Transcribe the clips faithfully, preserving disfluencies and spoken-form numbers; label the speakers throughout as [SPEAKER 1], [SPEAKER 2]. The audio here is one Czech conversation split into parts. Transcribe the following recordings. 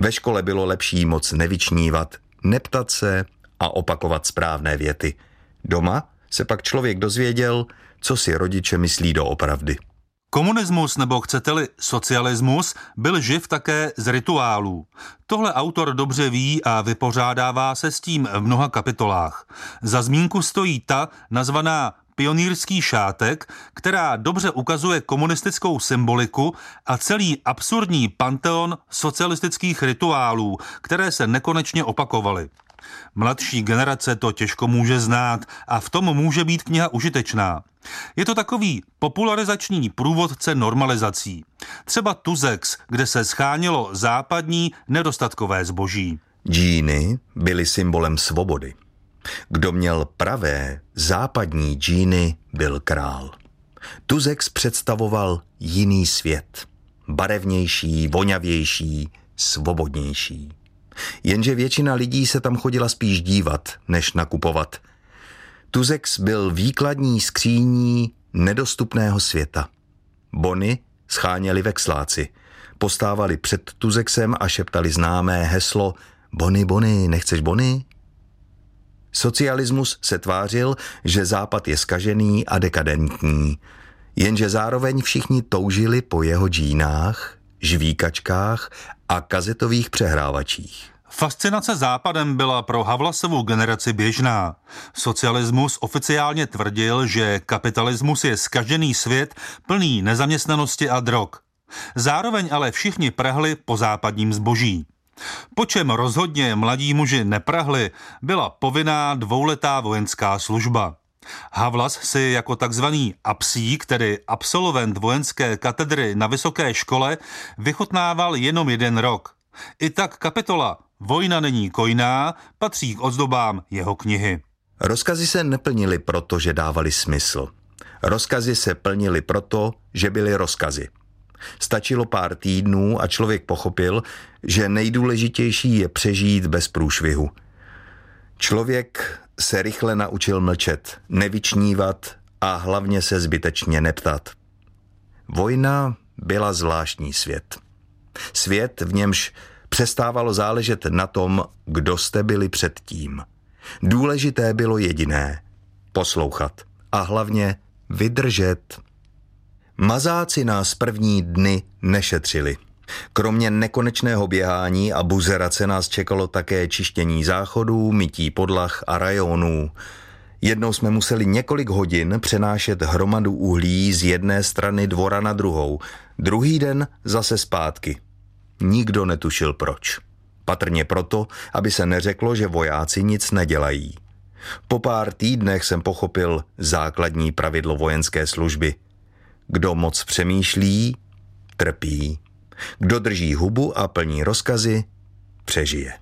[SPEAKER 1] Ve škole bylo lepší moc nevyčnívat, neptat se a opakovat správné věty. Doma se pak člověk dozvěděl, co si rodiče myslí doopravdy.
[SPEAKER 2] Komunismus, nebo chcete-li socialismus, byl živ také z rituálů. Tohle autor dobře ví a vypořádává se s tím v mnoha kapitolách. Za zmínku stojí ta nazvaná Pionýrský šátek, která dobře ukazuje komunistickou symboliku a celý absurdní panteon socialistických rituálů, které se nekonečně opakovaly. Mladší generace to těžko může znát a v tom může být kniha užitečná. Je to takový popularizační průvodce normalizací. Třeba Tuzex, kde se schánělo západní nedostatkové zboží.
[SPEAKER 1] Džíny byly symbolem svobody. Kdo měl pravé západní džíny, byl král. Tuzex představoval jiný svět. Barevnější, voňavější, svobodnější. Jenže většina lidí se tam chodila spíš dívat, než nakupovat. Tuzex byl výkladní skříní nedostupného světa. Bony scháněli vexláci. Postávali před Tuzexem a šeptali známé heslo Bony, bony, nechceš bony? Socialismus se tvářil, že západ je zkažený a dekadentní, jenže zároveň všichni toužili po jeho džínách, žvíkačkách a kazetových přehrávačích.
[SPEAKER 2] Fascinace západem byla pro Havlasovu generaci běžná. Socialismus oficiálně tvrdil, že kapitalismus je zkažený svět plný nezaměstnanosti a drog. Zároveň ale všichni prahli po západním zboží. Po čem rozhodně mladí muži neprahli, byla povinná dvouletá vojenská služba. Havlas si jako takzvaný apsík, tedy absolvent vojenské katedry na vysoké škole, vychutnával jenom jeden rok. I tak kapitola Vojna není kojná patří k ozdobám jeho knihy.
[SPEAKER 1] Rozkazy se neplnily proto, že dávali smysl. Rozkazy se plnily proto, že byly rozkazy. Stačilo pár týdnů a člověk pochopil, že nejdůležitější je přežít bez průšvihu. Člověk se rychle naučil mlčet, nevyčnívat a hlavně se zbytečně neptat. Vojna byla zvláštní svět. Svět, v němž přestávalo záležet na tom, kdo jste byli předtím. Důležité bylo jediné – poslouchat a hlavně vydržet. Mazáci nás první dny nešetřili. Kromě nekonečného běhání a buzerace nás čekalo také čištění záchodů, mytí podlah a rajonů. Jednou jsme museli několik hodin přenášet hromadu uhlí z jedné strany dvora na druhou, druhý den zase zpátky. Nikdo netušil proč. Patrně proto, aby se neřeklo, že vojáci nic nedělají. Po pár týdnech jsem pochopil základní pravidlo vojenské služby. Kdo moc přemýšlí, trpí. Kdo drží hubu a plní rozkazy, přežije.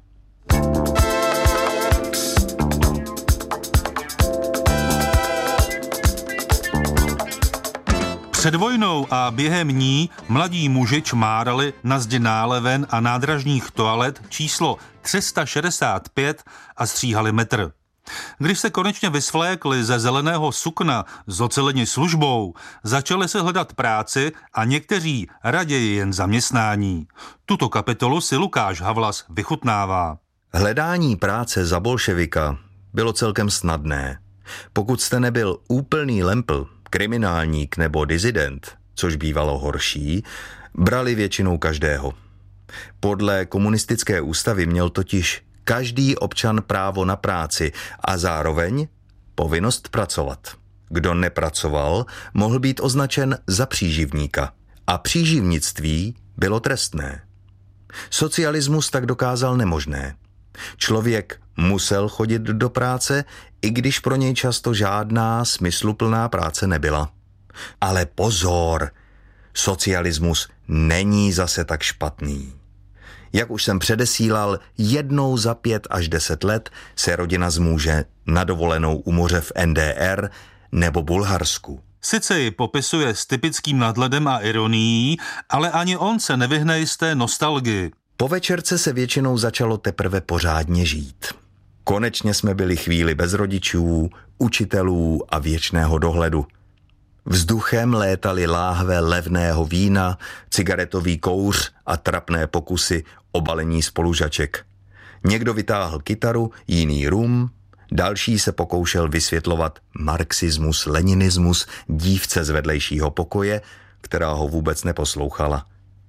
[SPEAKER 2] Před vojnou a během ní mladí muži čmárali na zdi náleven a nádražních toalet číslo tři sta šedesát pět a stříhali metr. Když se konečně vysvlékli ze zeleného sukna s oceleni službou, začali se hledat práci a někteří raději jen zaměstnání. Tuto kapitolu si Lukáš Havlas vychutnává.
[SPEAKER 1] Hledání práce za bolševika bylo celkem snadné. Pokud jste nebyl úplný lempl, kriminálník nebo dizident, což bývalo horší, brali většinou každého. Podle komunistické ústavy měl totiž každý občan právo na práci a zároveň povinnost pracovat. Kdo nepracoval, mohl být označen za příživníka a příživnictví bylo trestné. Socialismus tak dokázal nemožné. Člověk musel chodit do práce, i když pro něj často žádná smysluplná práce nebyla. Ale pozor, socialismus není zase tak špatný. Jak už jsem předesílal, jednou za pět až deset let se rodina zmůže na dovolenou u moře v N D R nebo Bulharsku.
[SPEAKER 2] Sice ji popisuje s typickým nadhledem a ironií, ale ani on se nevyhne jisté nostalgii.
[SPEAKER 1] Po večerce se většinou začalo teprve pořádně žít. Konečně jsme byli chvíli bez rodičů, učitelů a věčného dohledu. Vzduchem létaly láhve levného vína, cigaretový kouř a trapné pokusy o balení spolužaček. Někdo vytáhl kytaru, jiný rum, další se pokoušel vysvětlovat marxismus, leninismus dívce z vedlejšího pokoje, která ho vůbec neposlouchala.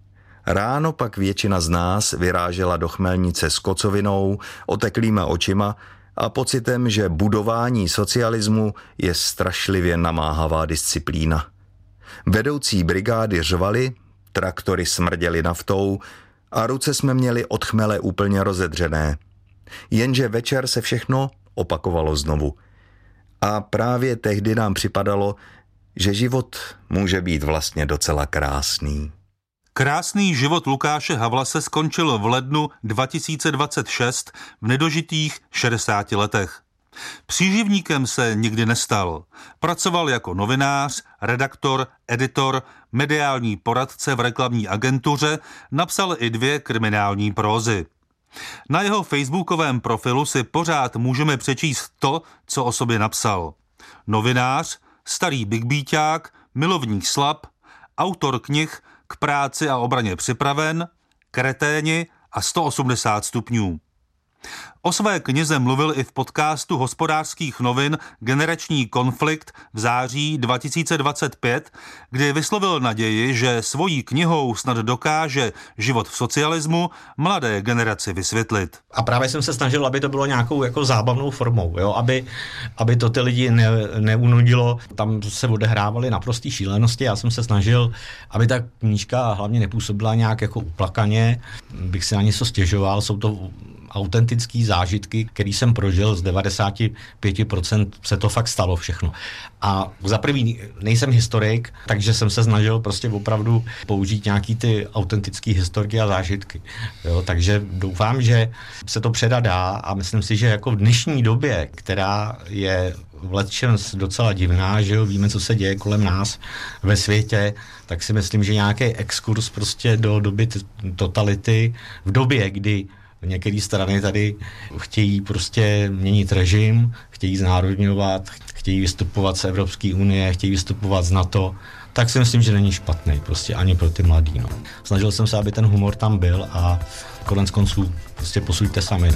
[SPEAKER 1] Ráno pak většina z nás vyrážela do Chmelnice s kocovinou, oteklýma očima a pocitem, že budování socialismu je strašlivě namáhavá disciplína. Vedoucí brigády řvali, traktory smrděly naftou a ruce jsme měli od chmele úplně rozedřené. Jenže večer se všechno opakovalo znovu. A právě tehdy nám připadalo, že život může být vlastně docela krásný.
[SPEAKER 2] Krásný život Lukáše Havlase skončil v lednu dva tisíce dvacet šest v nedožitých šedesáti letech. Příživníkem se nikdy nestal. Pracoval jako novinář, redaktor, editor, mediální poradce v reklamní agentuře, napsal i dvě kriminální prózy. Na jeho facebookovém profilu si pořád můžeme přečíst to, co o sobě napsal. Novinář, starý bigbeaťák, milovník slab, autor knih K práci a obraně připraven, Kreténi a sto osmdesát stupňů. O své knize mluvil i v podcastu Hospodářských novin Generační konflikt v září dva tisíce dvacet pět, kdy vyslovil naději, že svojí knihou snad dokáže život v socialismu mladé generaci vysvětlit.
[SPEAKER 3] A právě jsem se snažil, aby to bylo nějakou jako zábavnou formou, jo? Aby, aby to ty lidi ne, neunudilo. Tam se odehrávaly naprostý šílenosti. Já jsem se snažil, aby ta knížka hlavně nepůsobila nějak jako uplakaně. Bych si na něco stěžoval. Jsou to autentický zážitky, který jsem prožil, z devadesát pět procent se to fakt stalo všechno. A za prvý nejsem historik, takže jsem se snažil prostě opravdu použít nějaký ty autentický historiky a zážitky. Jo, takže doufám, že se to předá dá a myslím si, že jako v dnešní době, která je v lecčem docela divná, že jo, víme, co se děje kolem nás ve světě, tak si myslím, že nějaký exkurs prostě do doby totality, v době, kdy některé strany tady chtějí prostě měnit režim, chtějí znárodňovat, chtějí vystupovat z Evropské unie, chtějí vystupovat z NATO, tak si myslím, že není špatný prostě ani pro ty mladý. No. Snažil jsem se, aby ten humor tam byl a konec konců prostě posuďte sami. No.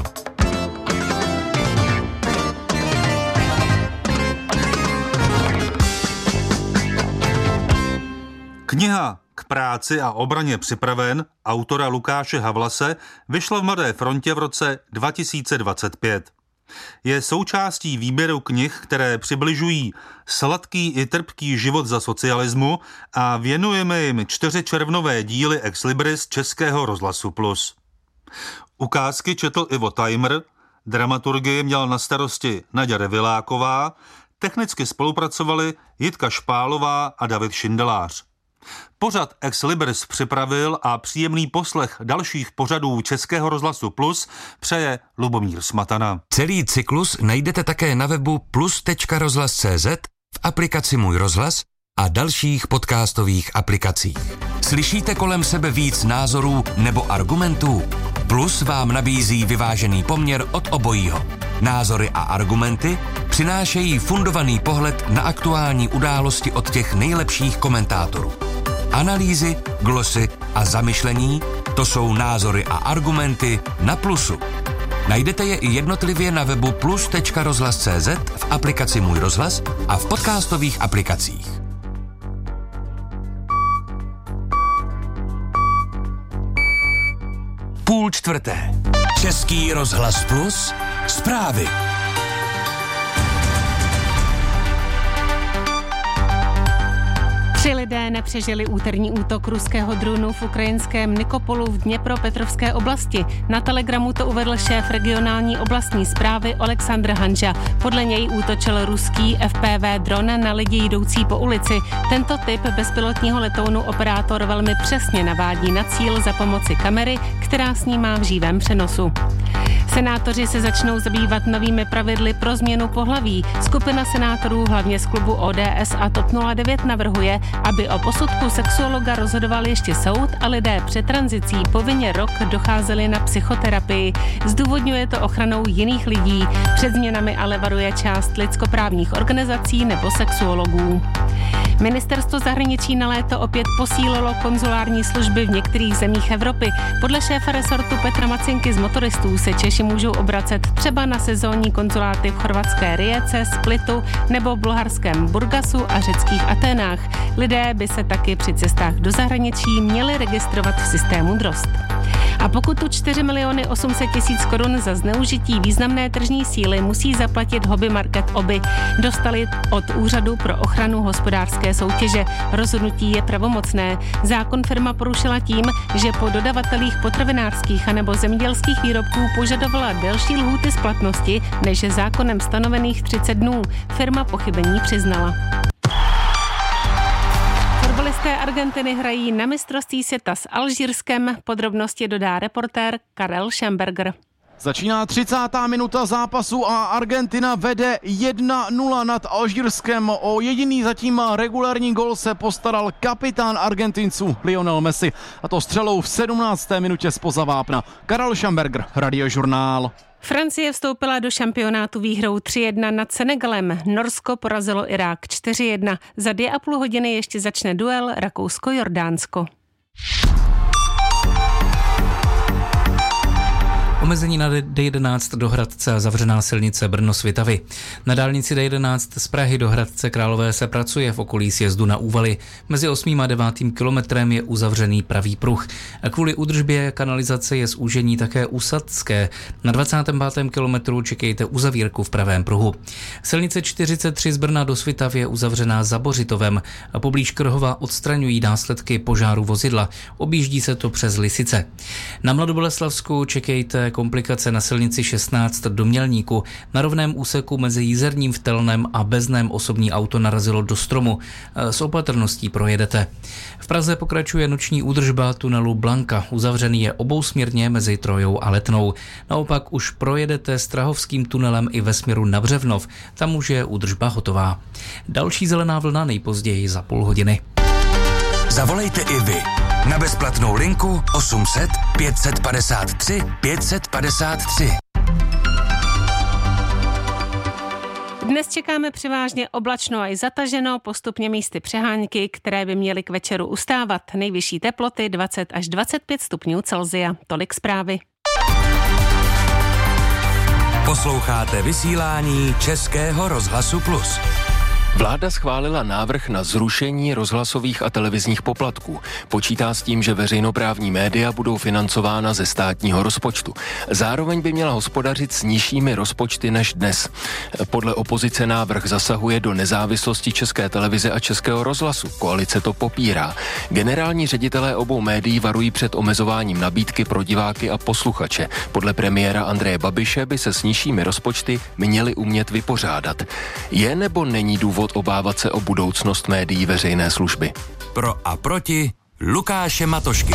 [SPEAKER 2] Kniha K práci a obraně připraven autora Lukáše Havlase vyšla v Mladé frontě v roce dva tisíce dvacet pět. Je součástí výběru knih, které přibližují sladký i trpký život za socialismu a věnujeme jim čtyři červnové díly Ex Libris Českého rozhlasu Plus. Ukázky četl Ivo Tajmr, dramaturgii měl na starosti Naďa Reviláková, technicky spolupracovali Jitka Špálová a David Šindelář. Pořad Ex Libris připravil a příjemný poslech dalších pořadů Českého rozhlasu Plus přeje Lubomír Smatana.
[SPEAKER 4] Celý cyklus najdete také na webu plus tečka rozhlas tečka cé zet, v aplikaci Můj rozhlas a dalších podcastových aplikacích. Slyšíte kolem sebe víc názorů nebo argumentů? Plus vám nabízí vyvážený poměr od obojího. Názory a argumenty přinášejí fundovaný pohled na aktuální události od těch nejlepších komentátorů. Analýzy, glosy a zamyšlení, to jsou názory a argumenty na Plusu. Najdete je i jednotlivě na webu plus tečka rozhlas tečka cé zet, v aplikaci Můj rozhlas a v podcastových aplikacích. Půl čtvrté. Český rozhlas Plus. Zprávy.
[SPEAKER 5] Tři lidé nepřežili úterní útok ruského dronu v ukrajinském Nikopolu v Dněpropetrovské oblasti. Na Telegramu to uvedl šéf regionální oblastní správy Oleksandr Hanža. Podle něj útočil ruský F P V dron na lidi jdoucí po ulici. Tento typ bezpilotního letounu operátor velmi přesně navádí na cíl za pomoci kamery, která snímá v živém přenosu. Senátoři se začnou zabývat novými pravidly pro změnu pohlaví. Skupina senátorů, hlavně z klubu O D S a TOP nula devět, navrhuje, aby o posudku sexuologa rozhodoval ještě soud a lidé před tranzicí povinně rok docházeli na psychoterapii. Zdůvodňuje to ochranou jiných lidí. Před změnami ale varuje část lidskoprávních organizací nebo sexuologů. Ministerstvo zahraničí na léto opět posílilo konzulární služby v některých zemích Evropy. Podle šéfa resortu Petra Macinky z motoristů se Češi můžou obracet třeba na sezónní konzuláty v chorvatské Rijece, Splitu nebo v bulharském Burgasu a řeckých Aténách. Lidé by se taky při cestách do zahraničí měli registrovat v systému Drozd. A pokud tu čtyři miliony osm set tisíc korun za zneužití významné tržní síly musí zaplatit Hobby Market Oby. Dostali od Úřadu pro ochranu hospodářské soutěže. Rozhodnutí je pravomocné. Zákon firma porušila tím, že po dodavatelích potravinářských anebo zemědělských výrobků požadovala delší lhůty splatnosti než zákonem stanovených třicet dnů. Firma pochybení přiznala. Fotbalisté Argentiny hrají na mistrovství světa s Alžírskem. Podrobnosti dodá reportér Karel Schemberger.
[SPEAKER 6] Začíná třicátá minuta zápasu a Argentina vede jedna nula nad Alžírskem. O jediný zatím regulární gol se postaral kapitán Argentinců Lionel Messi, a to střelou v sedmnácté minutě zpoza vápna. Karel Schemberger, Radiožurnál.
[SPEAKER 5] Francie vstoupila do šampionátu výhrou tři jedna nad Senegalem. Norsko porazilo Irák čtyři jedna. Za dvě a půl hodiny ještě začne duel Rakousko-Jordánsko.
[SPEAKER 7] Omezení na D jedenáct do Hradce a zavřená silnice Brno-Svitavy. Na dálnici D jedenáct z Prahy do Hradce Králové se pracuje v okolí sjezdu na Úvaly. Mezi osmým a devátým kilometrem je uzavřený pravý pruh. A kvůli údržbě kanalizace je zúžení také u Sadské. Na dvacátém pátém kilometru čekejte uzavírku v pravém pruhu. Silnice čtyřicet tři z Brna do Svitavy je uzavřená za Bořitovem a poblíž Krhova odstraňují následky požáru vozidla. Objíždí se to přes Lisice. Na Mladoboleslavsku čekejte komplikace na silnici šestnáct do Mělníku. Na rovném úseku mezi Jízerním v Telném a Bezném osobní auto narazilo do stromu. S opatrností projedete. V Praze pokračuje noční údržba tunelu Blanka. Uzavřený je obousměrně mezi Trojou a Letnou. Naopak už projedete Strahovským tunelem i ve směru na Břevnov. Tam už je údržba hotová. Další zelená vlna nejpozději za půl hodiny.
[SPEAKER 4] Zavolejte i vy na bezplatnou linku osm set pět set padesát tři pět set padesát tři.
[SPEAKER 5] Dnes čekáme převážně oblačno a i zataženo, postupně místy přehánky, které by měly k večeru ustávat. Nejvyšší teploty dvacet až dvacet pět stupňů Celsia. Tolik zprávy.
[SPEAKER 4] Posloucháte vysílání Českého rozhlasu Plus.
[SPEAKER 8] Vláda schválila návrh na zrušení rozhlasových a televizních poplatků. Počítá s tím, že veřejnoprávní média budou financována ze státního rozpočtu. Zároveň by měla hospodařit s nižšími rozpočty než dnes. Podle opozice návrh zasahuje do nezávislosti České televize a Českého rozhlasu. Koalice to popírá. Generální ředitelé obou médií varují před omezováním nabídky pro diváky a posluchače. Podle premiéra Andreje Babiše by se s nižšími rozpočty měli umět vypořádat. Je nebo není důvod obávat se o budoucnost médií veřejné služby?
[SPEAKER 4] Pro a proti Lukáše Matošky.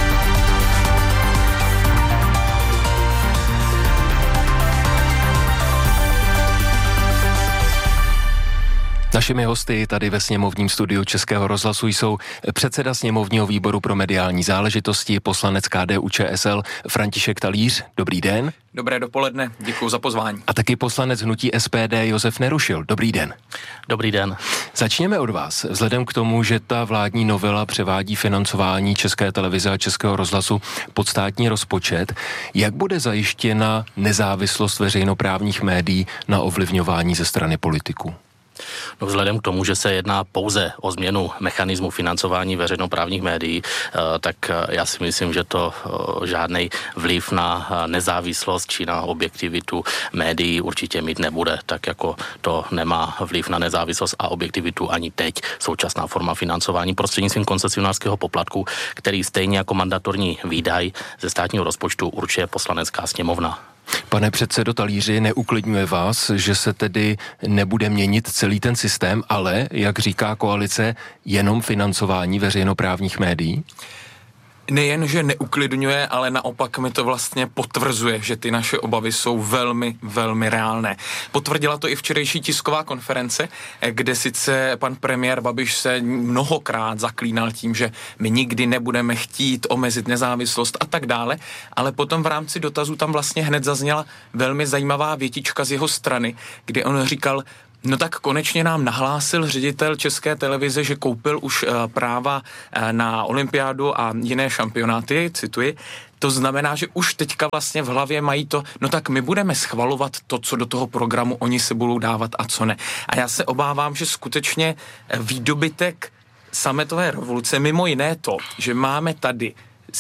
[SPEAKER 8] Našimi hosty tady ve sněmovním studiu Českého rozhlasu jsou předseda sněmovního výboru pro mediální záležitosti, poslanec K D U Č S L František Talíř. Dobrý den.
[SPEAKER 9] Dobré dopoledne, děkuji za pozvání.
[SPEAKER 8] A taky poslanec hnutí S P D Josef Nerušil. Dobrý den.
[SPEAKER 10] Dobrý den.
[SPEAKER 8] Začněme od vás. Vzhledem k tomu, že ta vládní novela převádí financování České televize a Českého rozhlasu pod státní rozpočet, jak bude zajištěna nezávislost veřejnoprávních médií na ovlivňování ze strany politiků?
[SPEAKER 10] No vzhledem k tomu, že se jedná pouze o změnu mechanismu financování veřejnoprávních médií, tak já si myslím, že to žádný vliv na nezávislost či na objektivitu médií určitě mít nebude, tak jako to nemá vliv na nezávislost a objektivitu ani teď současná forma financování prostřednictvím koncesionářského poplatku, který stejně jako mandatorní výdaj ze státního rozpočtu určuje Poslanecká sněmovna.
[SPEAKER 8] Pane předsedo Talíři, neuklidňuje vás, že se tedy nebude měnit celý ten systém, ale, jak říká koalice, jenom financování veřejnoprávních médií?
[SPEAKER 9] Nejen, že neuklidňuje, ale naopak mi to vlastně potvrzuje, že ty naše obavy jsou velmi, velmi reálné. Potvrdila to i včerejší tisková konference, kde sice pan premiér Babiš se mnohokrát zaklínal tím, že my nikdy nebudeme chtít omezit nezávislost a tak dále, ale potom v rámci dotazů tam vlastně hned zazněla velmi zajímavá větička z jeho strany, kdy on říkal: No tak konečně nám nahlásil ředitel České televize, že koupil už uh, práva uh, na olympiádu a jiné šampionáty, cituji. To znamená, že už teďka vlastně v hlavě mají to, no tak my budeme schvalovat to, co do toho programu oni se budou dávat a co ne. A já se obávám, že skutečně výdobytek sametové revoluce, mimo jiné to, že máme tady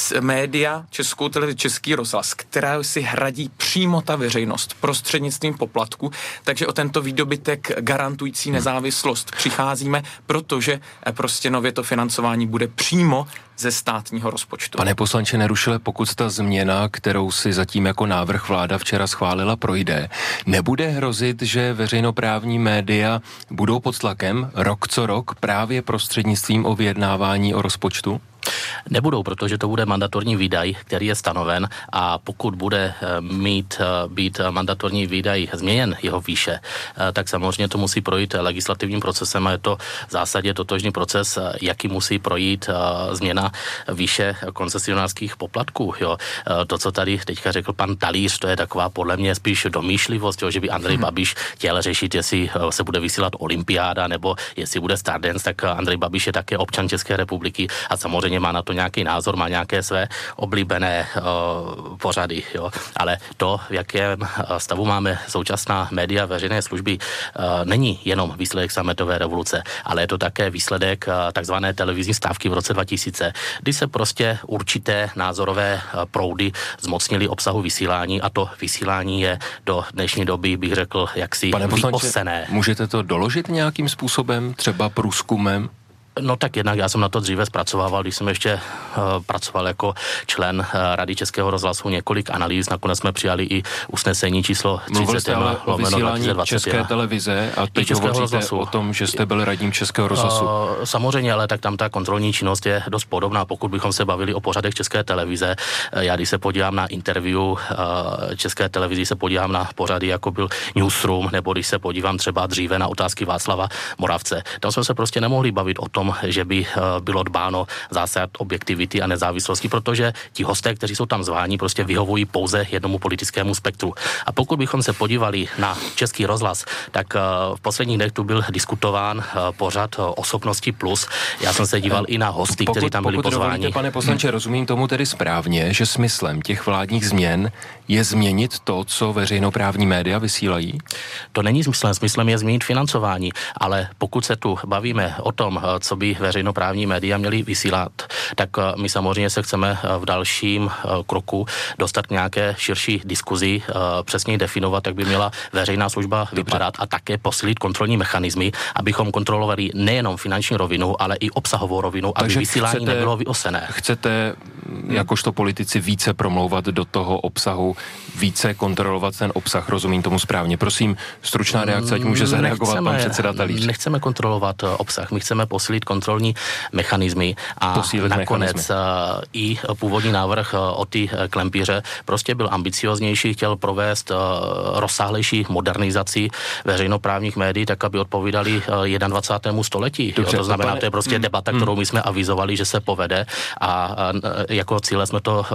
[SPEAKER 9] média, Českou televizi, Český rozhlas, která si hradí přímo ta veřejnost prostřednictvím poplatku, takže o tento výdobytek garantující nezávislost přicházíme, protože prostě nově to financování bude přímo ze státního rozpočtu.
[SPEAKER 8] Pane poslanče Nerušile, pokud ta změna, kterou si zatím jako návrh vláda včera schválila, projde, nebude hrozit, že veřejnoprávní média budou pod tlakem rok co rok právě prostřednictvím o vyjednávání o rozpočtu?
[SPEAKER 10] Nebudou, protože to bude mandatorní výdaj, který je stanoven, a pokud bude mít být mandatorní výdaj změněn jeho výše, tak samozřejmě to musí projít legislativním procesem a je to v zásadě totožný proces, jaký musí projít změna výše koncesionářských poplatků. Jo. To, co tady teďka řekl pan Talíř, to je taková podle mě spíš domýšlivost, jo, že by Andrej Babiš chtěl řešit, jestli se bude vysílat olympiáda nebo jestli bude Stardance, tak Andrej Babiš je také občan České republiky a samozřejmě má na to nějaký názor, má nějaké své oblíbené uh, pořady, jo. Ale to, v jakém stavu máme současná média veřejné služby, uh, není jenom výsledek sametové revoluce, ale je to také výsledek uh, takzvané televizní stávky v roce dva tisíce, kdy se prostě určité názorové uh, proudy zmocnily obsahu vysílání a to vysílání je do dnešní doby, bych řekl, jaksi vyosené.
[SPEAKER 8] Můžete to doložit nějakým způsobem, třeba průzkumem?
[SPEAKER 10] No tak jednak já jsem na to dříve zpracovával, když jsem ještě uh, pracoval jako člen uh, Rady Českého rozhlasu, několik analýz, nakonec jsme přijali i usnesení číslo třicet jedna
[SPEAKER 8] o vysílání České televize a teď hovoříte rozhlasu. O tom, že jste byl radním Českého rozhlasu. Uh,
[SPEAKER 10] samozřejmě, ale tak tam ta kontrolní činnost je dost podobná, pokud bychom se bavili o pořadech České televize. Uh, já když se podívám na interview uh, České televizi, se podívám na pořady, jako byl Newsroom, nebo když se podívám třeba dříve na otázky Václava Moravce. Tam jsme se prostě nemohli bavit o tom, že by bylo dbáno zásad objektivity a nezávislosti, protože ti hosté, kteří jsou tam zváni, prostě vyhovují pouze jednomu politickému spektru. A pokud bychom se podívali na Český rozhlas, tak v posledních dnech tu byl diskutován pořad Osobnosti plus. Já jsem se díval i na hosty, kteří tam byli pozváni.
[SPEAKER 8] Dovolíte, pane poslanče, rozumím tomu tedy správně, že smyslem těch vládních změn je změnit to, co veřejnoprávní média vysílají?
[SPEAKER 10] To není smyslem, smyslem je změnit financování, ale pokud se tu bavíme o tom, co by veřejnoprávní média měly vysílat, tak my samozřejmě se chceme v dalším kroku dostat k nějaké širší diskuzi, přesně definovat, jak by měla veřejná služba Dobře. vypadat a také posílit kontrolní mechanismy, abychom kontrolovali nejenom finanční rovinu, ale i obsahovou rovinu, takže aby vysílání chcete, nebylo vyosené.
[SPEAKER 8] Chcete jakožto politici více promlouvat do toho obsahu, více kontrolovat ten obsah, rozumím tomu správně. Prosím, stručná reakce, ať může zareagovat pan předseda Talíř.
[SPEAKER 10] Nechceme kontrolovat obsah, my chceme posílit kontrolní mechanismy a
[SPEAKER 8] posílit
[SPEAKER 10] nakonec
[SPEAKER 8] mechanismy.
[SPEAKER 10] I původní návrh o ty klempíře prostě byl ambicioznější, chtěl provést rozsáhlejší modernizaci veřejnoprávních médií, tak aby odpovídali dvacátému století. Dobře, to znamená, pane... to je prostě debata, kterou hmm. my jsme avizovali, že se povede a jako cíle jsme to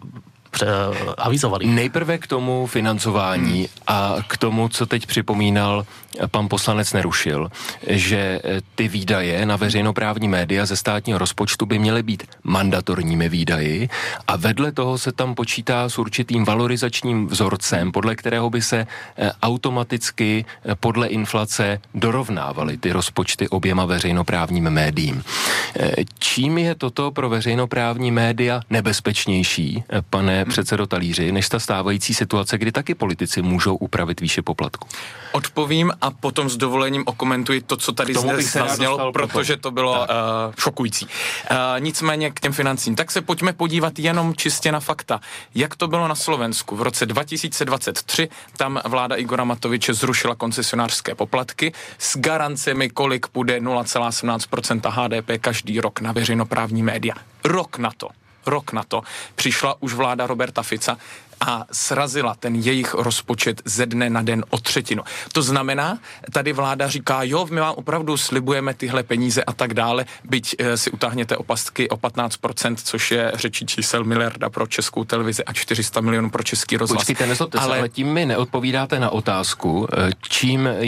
[SPEAKER 10] avizovali.
[SPEAKER 8] Nejprve k tomu financování hmm. a k tomu, co teď připomínal pan poslanec Nerušil, že ty výdaje na veřejnoprávní média ze státního rozpočtu by měly být mandatorními výdaji a vedle toho se tam počítá s určitým valorizačním vzorcem, podle kterého by se automaticky podle inflace dorovnávaly ty rozpočty oběma veřejnoprávním médiím. Čím je toto pro veřejnoprávní média nebezpečnější, pane předsedo Talíři, než ta stávající situace, kdy taky politici můžou upravit výše poplatku?
[SPEAKER 9] Odpovím a potom s dovolením okomentuji to, co tady zde zaznělo, protože to bylo uh, šokující. Uh, nicméně k těm financím. Tak se pojďme podívat jenom čistě na fakta. Jak to bylo na Slovensku? V roce dva tisíce dvacet tři tam vláda Igora Matoviče zrušila koncesionářské poplatky s garancemi, kolik půjde nula celá sedmnáct procenta H D P každý rok na veřejnoprávní média. Rok na to. Rok na to přišla už vláda Roberta Fica a srazila ten jejich rozpočet ze dne na den o třetinu. To znamená, tady vláda říká, jo, my vám opravdu slibujeme tyhle peníze a tak dále, byť e, si utáhněte opastky o patnáct procent, což je řečí čísel miliarda pro Českou televizi a čtyři sta milionů pro Český rozhlas.
[SPEAKER 8] Počkejte, nezlobte se, ale... ale tím mi neodpovídáte na otázku, čím je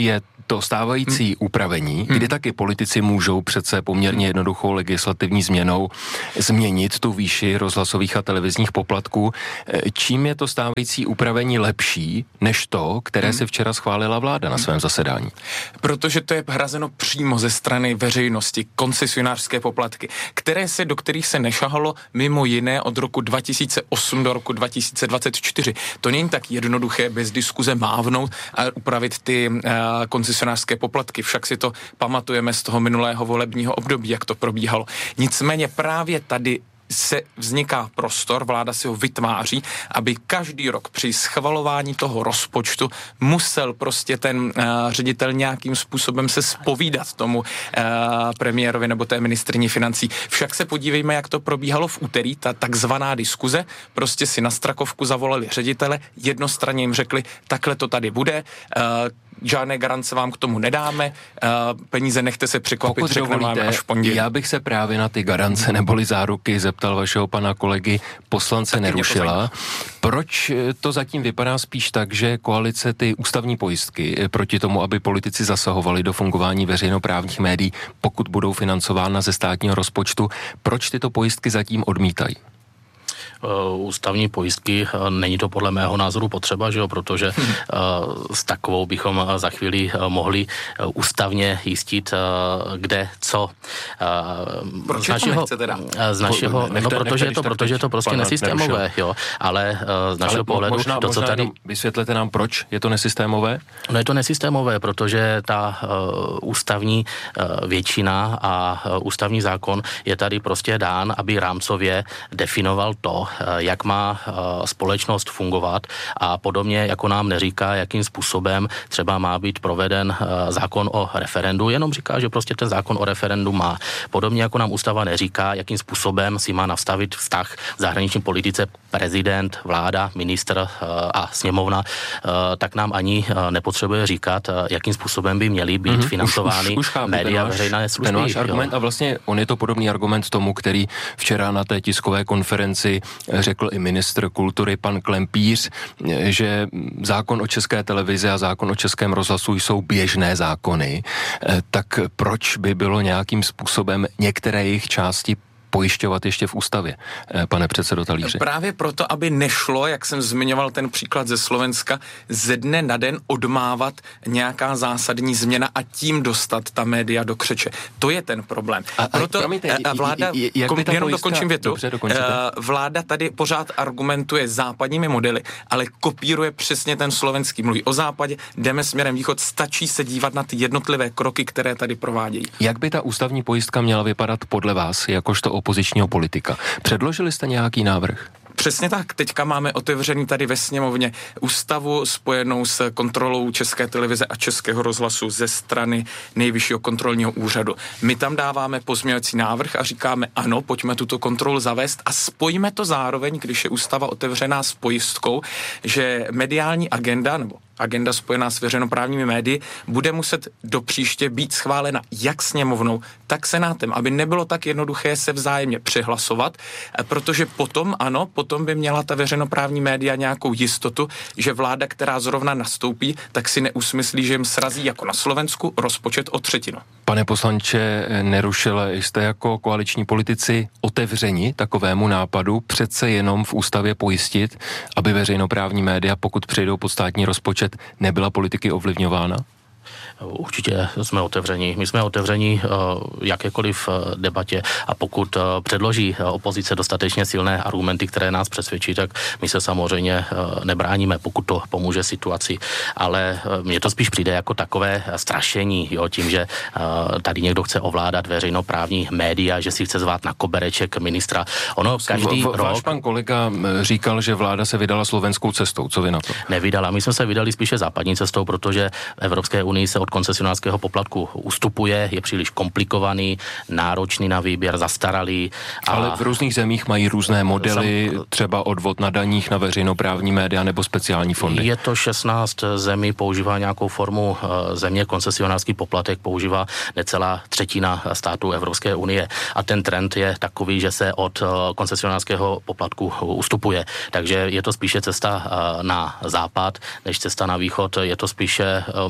[SPEAKER 8] To stávající hmm. upravení, hmm. kdy taky politici můžou přece poměrně jednoduchou legislativní změnou změnit tu výši rozhlasových a televizních poplatků. Čím je to stávající upravení lepší než to, které hmm. si včera schválila vláda na svém zasedání?
[SPEAKER 9] Protože to je hrazeno přímo ze strany veřejnosti, koncesionářské poplatky, které se, do kterých se nešahalo mimo jiné od roku dva tisíce osm do roku dva tisíce dvacet čtyři. To není tak jednoduché bez diskuze mávnout a upravit ty uh, koncesionářské poplatky. Však si to pamatujeme z toho minulého volebního období, jak to probíhalo. Nicméně právě tady se vzniká prostor, vláda si ho vytváří, aby každý rok při schvalování toho rozpočtu musel prostě ten uh, ředitel nějakým způsobem se zpovídat tomu uh, premiérovi nebo té ministryni financí. Však se podívejme, jak to probíhalo v úterý, ta takzvaná diskuze, prostě si na Strakovku zavolali ředitele, jednostranně jim řekli, takhle to tady bude, uh, žádné garance vám k tomu nedáme, peníze nechte se překvapit, řekneme vám až v pondělí.
[SPEAKER 8] Já bych se právě na ty garance neboli záruky zeptal vašeho pana kolegy poslance Taky Nerušila. Proč to zatím vypadá spíš tak, že koalice ty ústavní pojistky proti tomu, aby politici zasahovali do fungování veřejnoprávních médií, pokud budou financována ze státního rozpočtu, proč tyto pojistky zatím odmítají?
[SPEAKER 10] Ústavní pojistky, není to podle mého názoru potřeba, že jo, protože hmm. s takovou bychom za chvíli mohli ústavně jistit, kde co.
[SPEAKER 9] Proč z našeho, to teda?
[SPEAKER 10] Z našeho, nechte, no protože je to, protože je to prostě nesystémové, jo, ale z našeho ale pohledu
[SPEAKER 8] možná,
[SPEAKER 10] to, co
[SPEAKER 8] možná
[SPEAKER 10] tady...
[SPEAKER 8] Vysvětlete nám, proč je to nesystémové?
[SPEAKER 10] No je to nesystémové, protože ta uh, ústavní uh, většina a uh, ústavní zákon je tady prostě dán, aby rámcově definoval to, jak má společnost fungovat a podobně, jako nám neříká, jakým způsobem třeba má být proveden zákon o referendu, jenom říká, že prostě ten zákon o referendu má. Podobně jako nám ústava neříká, jakým způsobem si má nastavit vztah v zahraniční politice prezident, vláda, ministr a sněmovna, tak nám ani nepotřebuje říkat, jakým způsobem by měly být mm-hmm. financovány už, už, už média veřejné služby.
[SPEAKER 8] Ten váš argument, a vlastně on je to podobný argument tomu, který včera na té tiskové konferenci řekl i ministr kultury pan Klempíř, že zákon o České televizi a zákon o Českém rozhlasu jsou běžné zákony, tak proč by bylo nějakým způsobem některé jejich části pojišťovat ještě v ústavě, pane předsedo Talíři?
[SPEAKER 9] Právě proto, aby nešlo, jak jsem zmiňoval ten příklad ze Slovenska, ze dne na den odmávat nějaká zásadní změna a tím dostat ta média do křeče. To je ten problém. A, proto a, promiňte, a vláda, j, j, kom, jenom pojistka, dokončím větu, dobře, vláda tady pořád argumentuje západními modely, ale kopíruje přesně ten slovenský. Mluví o západě, jdeme směrem východ, stačí se dívat na ty jednotlivé kroky, které tady provádějí.
[SPEAKER 8] Jak by ta ústavní pojistka měla vypadat podle vás, jakožto opozičního politika? Předložili jste nějaký návrh?
[SPEAKER 9] Přesně tak. Teďka máme otevřený tady ve sněmovně ústavu spojenou s kontrolou České televize a Českého rozhlasu ze strany Nejvyššího kontrolního úřadu. My tam dáváme pozměňovací návrh a říkáme ano, pojďme tuto kontrolu zavést a spojíme to zároveň, když je ústava otevřená s pojistkou, že mediální agenda nebo agenda spojená s veřejnoprávními médii bude muset do příště být schválena jak sněmovnou, tak senátem, aby nebylo tak jednoduché se vzájemně přehlasovat, protože potom, ano, potom by měla ta veřejnoprávní média nějakou jistotu, že vláda, která zrovna nastoupí, tak si neusmyslí, že jim srazí jako na Slovensku rozpočet o třetinu.
[SPEAKER 8] Pane poslanče Nerušile, jste jako koaliční politici otevřeni takovému nápadu přece jenom v ústavě pojistit, aby veřejnoprávní média, pokud přejdou pod státní rozpočet, nebyla politiky ovlivňována?
[SPEAKER 10] Určitě jsme otevření. My jsme otevření jakékoliv debatě a pokud předloží opozice dostatečně silné argumenty, které nás přesvědčí, tak my se samozřejmě nebráníme, pokud to pomůže situaci. Ale mně to spíš přijde jako takové strašení, jo, tím, že tady někdo chce ovládat veřejnoprávní média, že si chce zvát na kobereček ministra. Ono každý v, v, rok...
[SPEAKER 8] Váš pan kolega říkal, že vláda se vydala slovenskou cestou. Co vy na to?
[SPEAKER 10] Nevydala. My jsme se vydali spíše západní cestou, protože Evropské unii se od koncesionářského poplatku ustupuje, je příliš komplikovaný, náročný na výběr, zastaralý. A
[SPEAKER 8] ale v různých zemích mají různé modely, sam... třeba odvod na daních na veřejnoprávní média nebo speciální fondy.
[SPEAKER 10] Je to šestnáct zemí, používá nějakou formu země, koncesionářský poplatek používá necelá třetina států Evropské unie. A ten trend je takový, že se od koncesionářského poplatku ustupuje. Takže je to spíše cesta na západ, než cesta na východ. Je to spíše model, který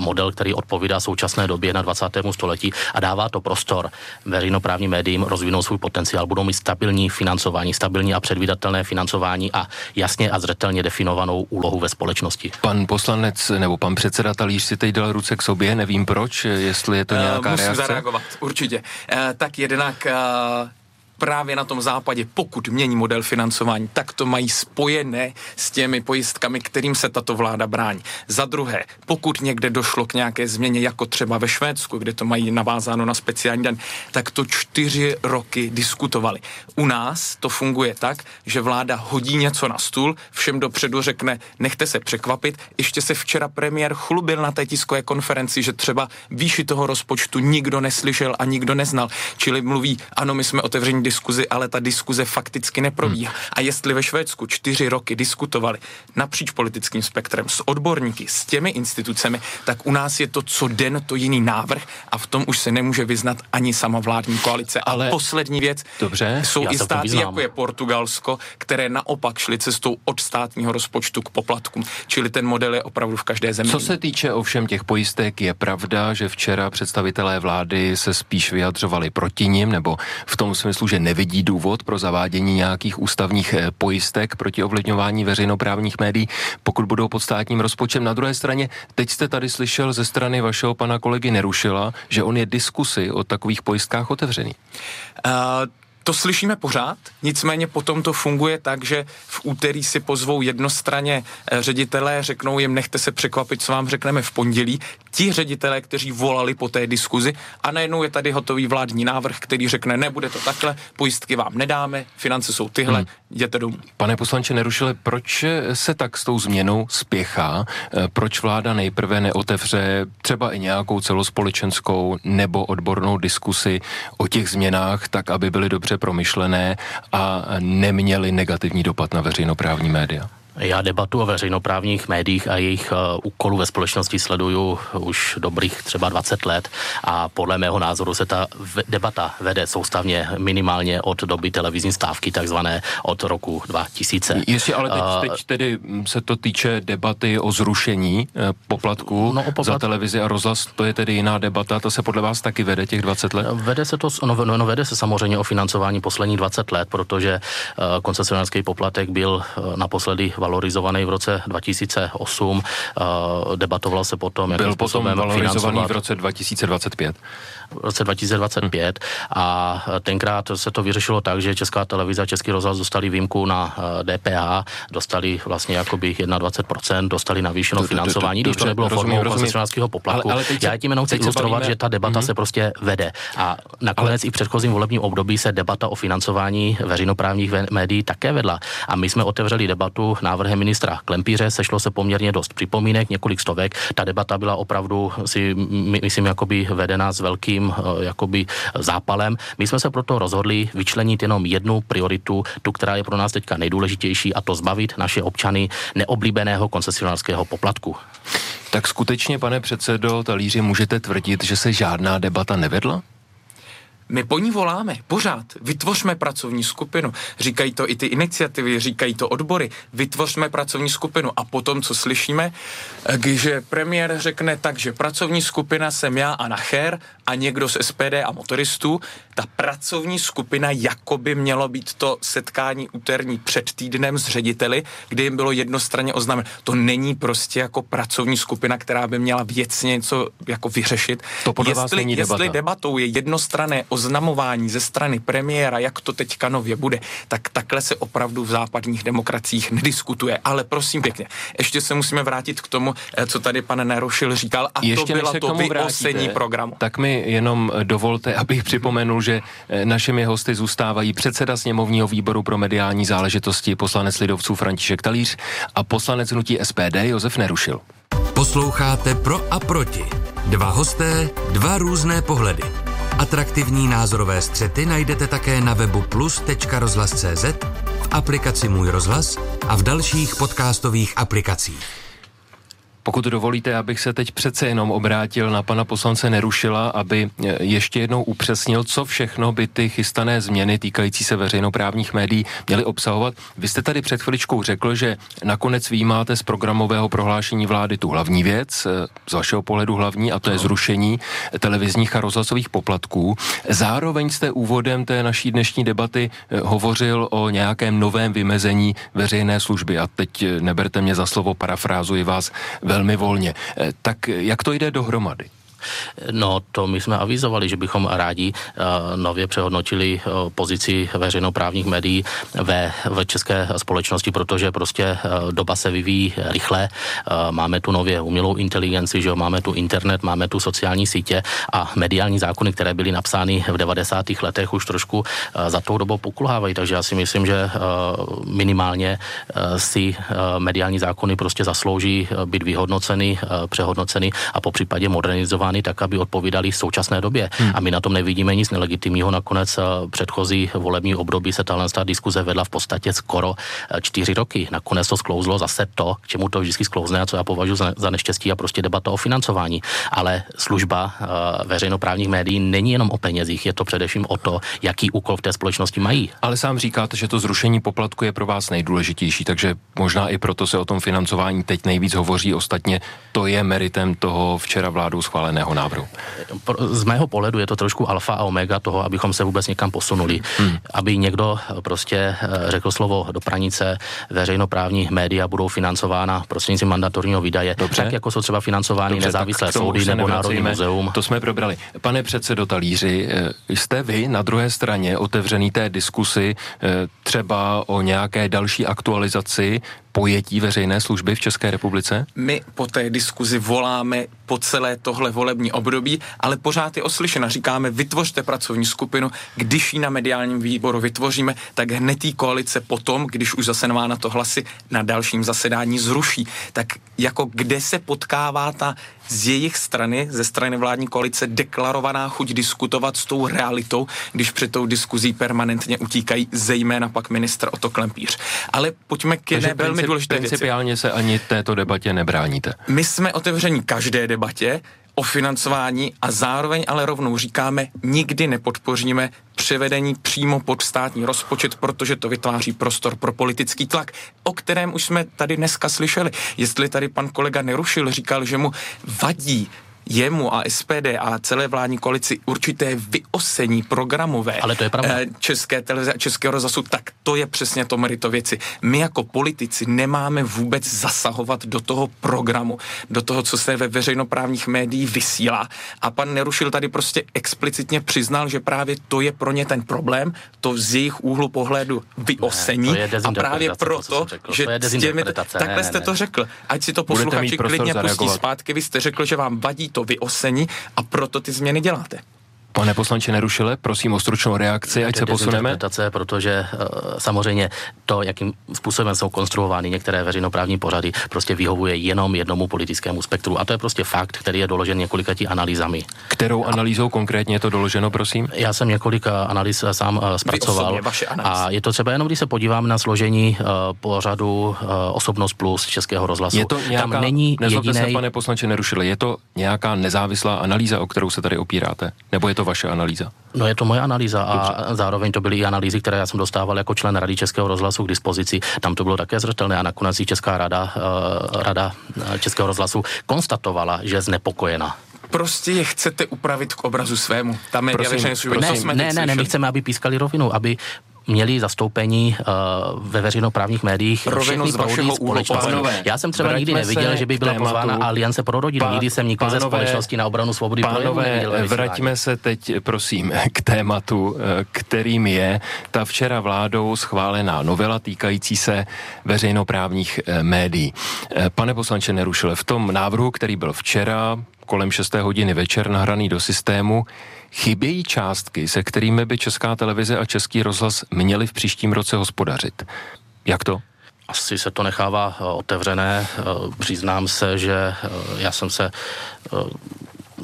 [SPEAKER 10] který odpovídá současné době na dvacátému století a dává to prostor veřejnoprávním médiím rozvinout svůj potenciál. Budou mít stabilní financování, stabilní a předvídatelné financování a jasně a zřetelně definovanou úlohu ve společnosti.
[SPEAKER 8] Pan poslanec nebo pan předseda Talíř si teď dal ruce k sobě, nevím proč, jestli je to nějaká
[SPEAKER 9] uh, musím
[SPEAKER 8] reakce.
[SPEAKER 9] Musím zareagovat, určitě. Uh, tak jednak uh, právě na tom západě, pokud mění model financování, tak to mají spojené s těmi pojistkami, kterým se tato vláda brání. Za druhé, pokud někde došlo k nějaké změně, jako třeba ve Švédsku, kde to mají navázáno na speciální daň, tak to čtyři roky diskutovali. U nás to funguje tak, že vláda hodí něco na stůl, všem dopředu řekne, nechte se překvapit. Ještě se včera premiér chlubil na té tiskové konferenci, že třeba výši toho rozpočtu nikdo neslyšel a nikdo neznal. Čili mluví, ano, my jsme otevření diskuzi, ale ta diskuze fakticky neprobíhá. Hmm. A jestli ve Švédsku čtyři roky diskutovali napříč politickým spektrem s odborníky, s těmi institucemi, tak u nás je to co den to jiný návrh a v tom už se nemůže vyznat ani sama vládní koalice. Ale a poslední věc,
[SPEAKER 8] dobře,
[SPEAKER 9] jsou i státy, jako je Portugalsko, které naopak šly cestou od státního rozpočtu k poplatkům. Čili ten model je opravdu v každé zemi.
[SPEAKER 8] Co se týče ovšem těch pojistek, je pravda, že včera představitelé vlády se spíš vyjadřovali proti nim, nebo v tom smyslu, že nevidí důvod pro zavádění nějakých ústavních pojistek proti ovlivňování veřejnoprávních médií, pokud budou pod státním rozpočtem. Na druhé straně, teď jste tady slyšel ze strany vašeho pana kolegy Nerušila, že on je diskusi o takových pojistkách otevřený.
[SPEAKER 9] Uh... To slyšíme pořád, nicméně potom to funguje tak, že v úterý si pozvou jednostranně ředitelé, řeknou jim, nechte se překvapit, co vám řekneme v pondělí. Ti ředitelé, kteří volali po té diskuzi a najednou je tady hotový vládní návrh, který řekne, nebude to takhle, pojistky vám nedáme, finance jsou tyhle, hmm. jděte domů.
[SPEAKER 8] Pane poslanče Nerušile, proč se tak s tou změnou spěchá? Proč vláda nejprve neotevře třeba i nějakou celospolečenskou nebo odbornou diskusi o těch změnách, tak aby byly dobře promyšlené a neměly negativní dopad na veřejnoprávní média?
[SPEAKER 10] Já debatu o veřejnoprávních médiích a jejich uh, úkolů ve společnosti sleduju už dobrých třeba dvacet let a podle mého názoru se ta v- debata vede soustavně minimálně od doby televizní stávky, takzvané od roku dva tisíce.
[SPEAKER 8] Jestli ale teď, uh, teď tedy se to týče debaty o zrušení uh, poplatků no, poplat... za televizi a rozhlas, to je tedy jiná debata, to se podle vás taky vede těch dvacet let?
[SPEAKER 10] Vede se to, no, no vede se samozřejmě o financování posledních dvacet let, protože uh, koncesionářský poplatek byl uh, naposledy valorizovaný v roce dva tisíce osm, uh, debatovalo se potom, jakým
[SPEAKER 8] byl
[SPEAKER 10] způsobem
[SPEAKER 8] potom valorizovaný v roce dva tisíce dvacet pět.
[SPEAKER 10] V roce dva tisíce dvacet pět a tenkrát se to vyřešilo tak, že Česká televize a Český rozhlas dostali výjimku na D P H, dostali vlastně jakoby dvacet jedna procent, dostali navýšenou financování, když to nebylo formou koncesionářského poplatku. Ale, ale Já tím jenom chci ilustrovat, bavíme... že ta debata mm-hmm. se prostě vede. A nakonec ale... i v předchozím volebním období se debata o financování veřejnoprávních médií také vedla. A my jsme otevřeli debatu návrhem ministra Klempíře, sešlo se poměrně dost připomínek, několik stovek. Ta debata byla opravdu, si myslím, jakoby vedena s velkým jakoby zápalem. My jsme se proto rozhodli vyčlenit jenom jednu prioritu, tu, která je pro nás teďka nejdůležitější, a to zbavit naše občany neoblíbeného koncesionářského poplatku.
[SPEAKER 8] Tak skutečně, pane předsedo Talíři, můžete tvrdit, že se žádná debata nevedla?
[SPEAKER 9] My po ní voláme, pořád. Vytvořme pracovní skupinu. Říkají to i ty iniciativy, říkají to odbory. Vytvořme pracovní skupinu. A potom, co slyšíme, když premiér řekne tak, že pracovní skupina jsem já a Nacher a někdo z S P D a motoristů, ta pracovní skupina jakoby mělo být to setkání úterní před týdnem s řediteli, kdy jim bylo jednostranně oznámeno. To není prostě jako pracovní skupina, která by měla věcně něco jako vyřešit.
[SPEAKER 8] To podle vás není debata.
[SPEAKER 9] Jestli debatou je jednostranné oznamování ze strany premiéra, jak to teďka nově bude, tak takhle se opravdu v západních demokraciích nediskutuje. Ale prosím pěkně, ještě se musíme vrátit k tomu, co tady pan Nerušil říkal, a ještě to byla to vyosení programu.
[SPEAKER 8] Tak mi jenom dovolte, abych připomenul, že našimi hosty zůstávají předseda sněmovního výboru pro mediální záležitosti, poslanec lidovců František Talíř a poslanec hnutí S P D Josef Nerušil.
[SPEAKER 4] Posloucháte Pro a proti. Dva hosté, dva různé pohledy. Atraktivní názorové střety najdete také na webu plus tečka rozhlas tečka cé zet, v aplikaci Můj rozhlas a v dalších podcastových aplikacích.
[SPEAKER 8] Pokud dovolíte, abych se teď přece jenom obrátil na pana poslance Nerušila, aby ještě jednou upřesnil, co všechno by ty chystané změny týkající se veřejnoprávních médií měly obsahovat. Vy jste tady před chviličkou řekl, že nakonec vyjímáte z programového prohlášení vlády tu hlavní věc, z vašeho pohledu hlavní, a to je zrušení televizních a rozhlasových poplatků. Zároveň jste úvodem té naší dnešní debaty hovořil o nějakém novém vymezení veřejné služby a teď neberte mě za slovo, parafrázuji vás velmi volně. Tak jak to jde dohromady?
[SPEAKER 10] No, to my jsme avizovali, že bychom rádi uh, nově přehodnotili uh, pozici veřejnoprávních médií ve, ve české společnosti, protože prostě uh, doba se vyvíjí rychle. Uh, máme tu nově umělou inteligenci, že jo, máme tu internet, máme tu sociální sítě a mediální zákony, které byly napsány v devadesátých letech, už trošku uh, za tou dobou pokulhávají, takže já si myslím, že uh, minimálně uh, si uh, mediální zákony prostě zaslouží uh, být vyhodnoceny, uh, přehodnoceny a popřípadě modernizovány tak, aby odpovídali současné době. Hmm. A my na tom nevidíme nic nelegitimního. Nakonec předchozí volební období se tahle diskuze vedla v podstatě skoro čtyři roky. Nakonec to sklouzlo zase to, k čemu to vždycky sklouzne a co já považuji za, za neštěstí a prostě debata o financování. Ale služba uh, veřejnoprávních médií není jenom o penězích, je to především o to, jaký úkol v té společnosti mají.
[SPEAKER 8] Ale sám říkáte, že to zrušení poplatku je pro vás nejdůležitější, takže možná i proto se o tom financování teď nejvíc hovoří. Ostatně to je meritem toho včera vládou schváleného návrhu.
[SPEAKER 10] Z mého pohledu je to trošku alfa a omega toho, abychom se vůbec někam posunuli. Hmm. Aby někdo prostě řekl slovo do pranice, veřejnoprávní média budou financována prostřednictvím mandatorního výdaje, dobře, tak jako jsou třeba financovány dobře, nezávislé soudy nebo Národní muzeum.
[SPEAKER 8] To jsme probrali. Pane předsedo Talíři, jste vy na druhé straně otevřený té diskusi třeba o nějaké další aktualizaci pojetí veřejné služby v České republice?
[SPEAKER 9] My po té diskuzi voláme po celé tohle volební období, ale pořád je oslyšena. Říkáme, vytvořte pracovní skupinu, když ji na mediálním výboru vytvoříme, tak hned jí koalice potom, když už zase má na to hlasy, na dalším zasedání zruší. Tak jako kde se potkává ta z jejich strany, ze strany vládní koalice, deklarovaná chuť diskutovat s tou realitou, když před tou diskuzí permanentně utíkají zejména pak ministr Otto Klempíř. Ale pojďme k jedné velmi důležité věci.
[SPEAKER 8] Principiálně se ani této debatě nebráníte.
[SPEAKER 9] My jsme otevření každé debatě o financování a zároveň ale rovnou říkáme, nikdy nepodpoříme převedení přímo pod státní rozpočet, protože to vytváří prostor pro politický tlak, o kterém už jsme tady dneska slyšeli. Jestli tady pan kolega Nerušil říkal, že mu vadí jemu a S P D a celé vládní koalici určité vyosení programové
[SPEAKER 10] Ale to je pravda.
[SPEAKER 9] České televize a Českého rozhlasu, tak to je přesně to mérito věci. My jako politici nemáme vůbec zasahovat do toho programu, do toho, co se ve veřejnoprávních médiích vysílá. A pan Nerušil tady prostě explicitně přiznal, že právě to je pro ně ten problém, to z jejich úhlu pohledu vyosení.
[SPEAKER 10] Ne,
[SPEAKER 9] a právě proto,
[SPEAKER 10] to
[SPEAKER 9] že
[SPEAKER 10] to
[SPEAKER 9] s těmi, takhle ne, jste ne. to řekl. Ať si to posluchači klidně pustí zpátky, vy jste řekl, že vám vadí to vyosení a proto ty změny děláte.
[SPEAKER 8] Pane poslanče Nerušile, prosím o stručnou reakci, ať se posuneme.
[SPEAKER 10] Protože uh, samozřejmě to, jakým způsobem jsou konstruovány některé veřejnoprávní pořady, prostě vyhovuje jenom jednomu politickému spektru. A to je prostě fakt, který je doložen několikatí analýzami.
[SPEAKER 8] Kterou analýzou a konkrétně je to doloženo, prosím? Já
[SPEAKER 10] jsem několik analýz sám uh, zpracoval. A je to třeba jenom, když se podívám na složení uh, pořadu uh, Osobnost plus Českého rozhlasu.
[SPEAKER 8] Je to nějaká,
[SPEAKER 10] tam není
[SPEAKER 8] nezlobte
[SPEAKER 10] jedinej...
[SPEAKER 8] se, pane poslanče Nerušile, je to nějaká nezávislá analýza, o kterou se tady opíráte? Nebo je to vaše analýza?
[SPEAKER 10] No je to moje analýza a
[SPEAKER 8] Dobře.
[SPEAKER 10] zároveň to byly i analýzy, které já jsem dostával jako člen Rady Českého rozhlasu k dispozici. Tam to bylo také zřetelné a nakonec i Česká rada, uh, rada Českého rozhlasu konstatovala, že je znepokojena.
[SPEAKER 9] Prostě je chcete upravit k obrazu svému. Tam je
[SPEAKER 10] prosím, prosím. Ne, ne, ne, ne, my chceme, aby pískali rovinu, aby měli zastoupení uh, ve veřejnoprávních médiích všechny proudy společnosti. Já jsem třeba nikdy neviděl, že by byla pozvána Aliance pro rodinu. Pán, nikdy jsem nikoho ze společnosti na obranu svobody projevu neviděl.
[SPEAKER 8] Vraťme se teď, prosím, k tématu, kterým je ta včera vládou schválená novela týkající se veřejnoprávních médií. Pane poslanče Nerušile, v tom návrhu, který byl včera kolem šesté hodiny večer nahraný do systému, chybějí částky, se kterými by Česká televize a Český rozhlas měli v příštím roce hospodařit. Jak to?
[SPEAKER 10] Asi se to nechává otevřené. Přiznám se, že já jsem se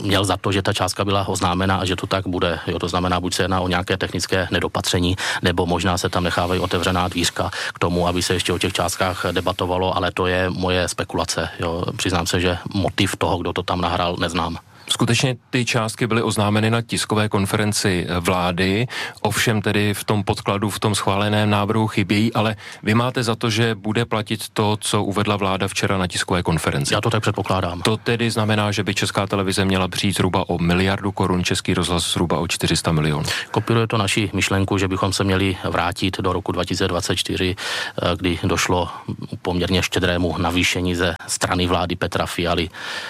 [SPEAKER 10] měl za to, že ta částka byla oznámena a že to tak bude. Jo, to znamená, buď se jedná o nějaké technické nedopatření, nebo možná se tam nechávají otevřená dvířka k tomu, aby se ještě o těch částkách debatovalo, ale to je moje spekulace. Jo. Přiznám se, že motiv toho, kdo to tam nahrál, neznám.
[SPEAKER 8] Skutečně ty částky byly oznámeny na tiskové konferenci vlády, ovšem tedy v tom podkladu, v tom schváleném návrhu chybějí, ale vy máte za to, že bude platit to, co uvedla vláda včera na tiskové konferenci.
[SPEAKER 10] Já to tak předpokládám.
[SPEAKER 8] To tedy znamená, že by Česká televize měla přijít zhruba o miliardu korun, Český rozhlas zhruba o čtyři sta milionů.
[SPEAKER 10] Kopíruje to naši myšlenku, že bychom se měli vrátit do roku dva tisíce dvacet čtyři, kdy došlo poměrně štědrému navýšení ze strany vlády Petra Fialy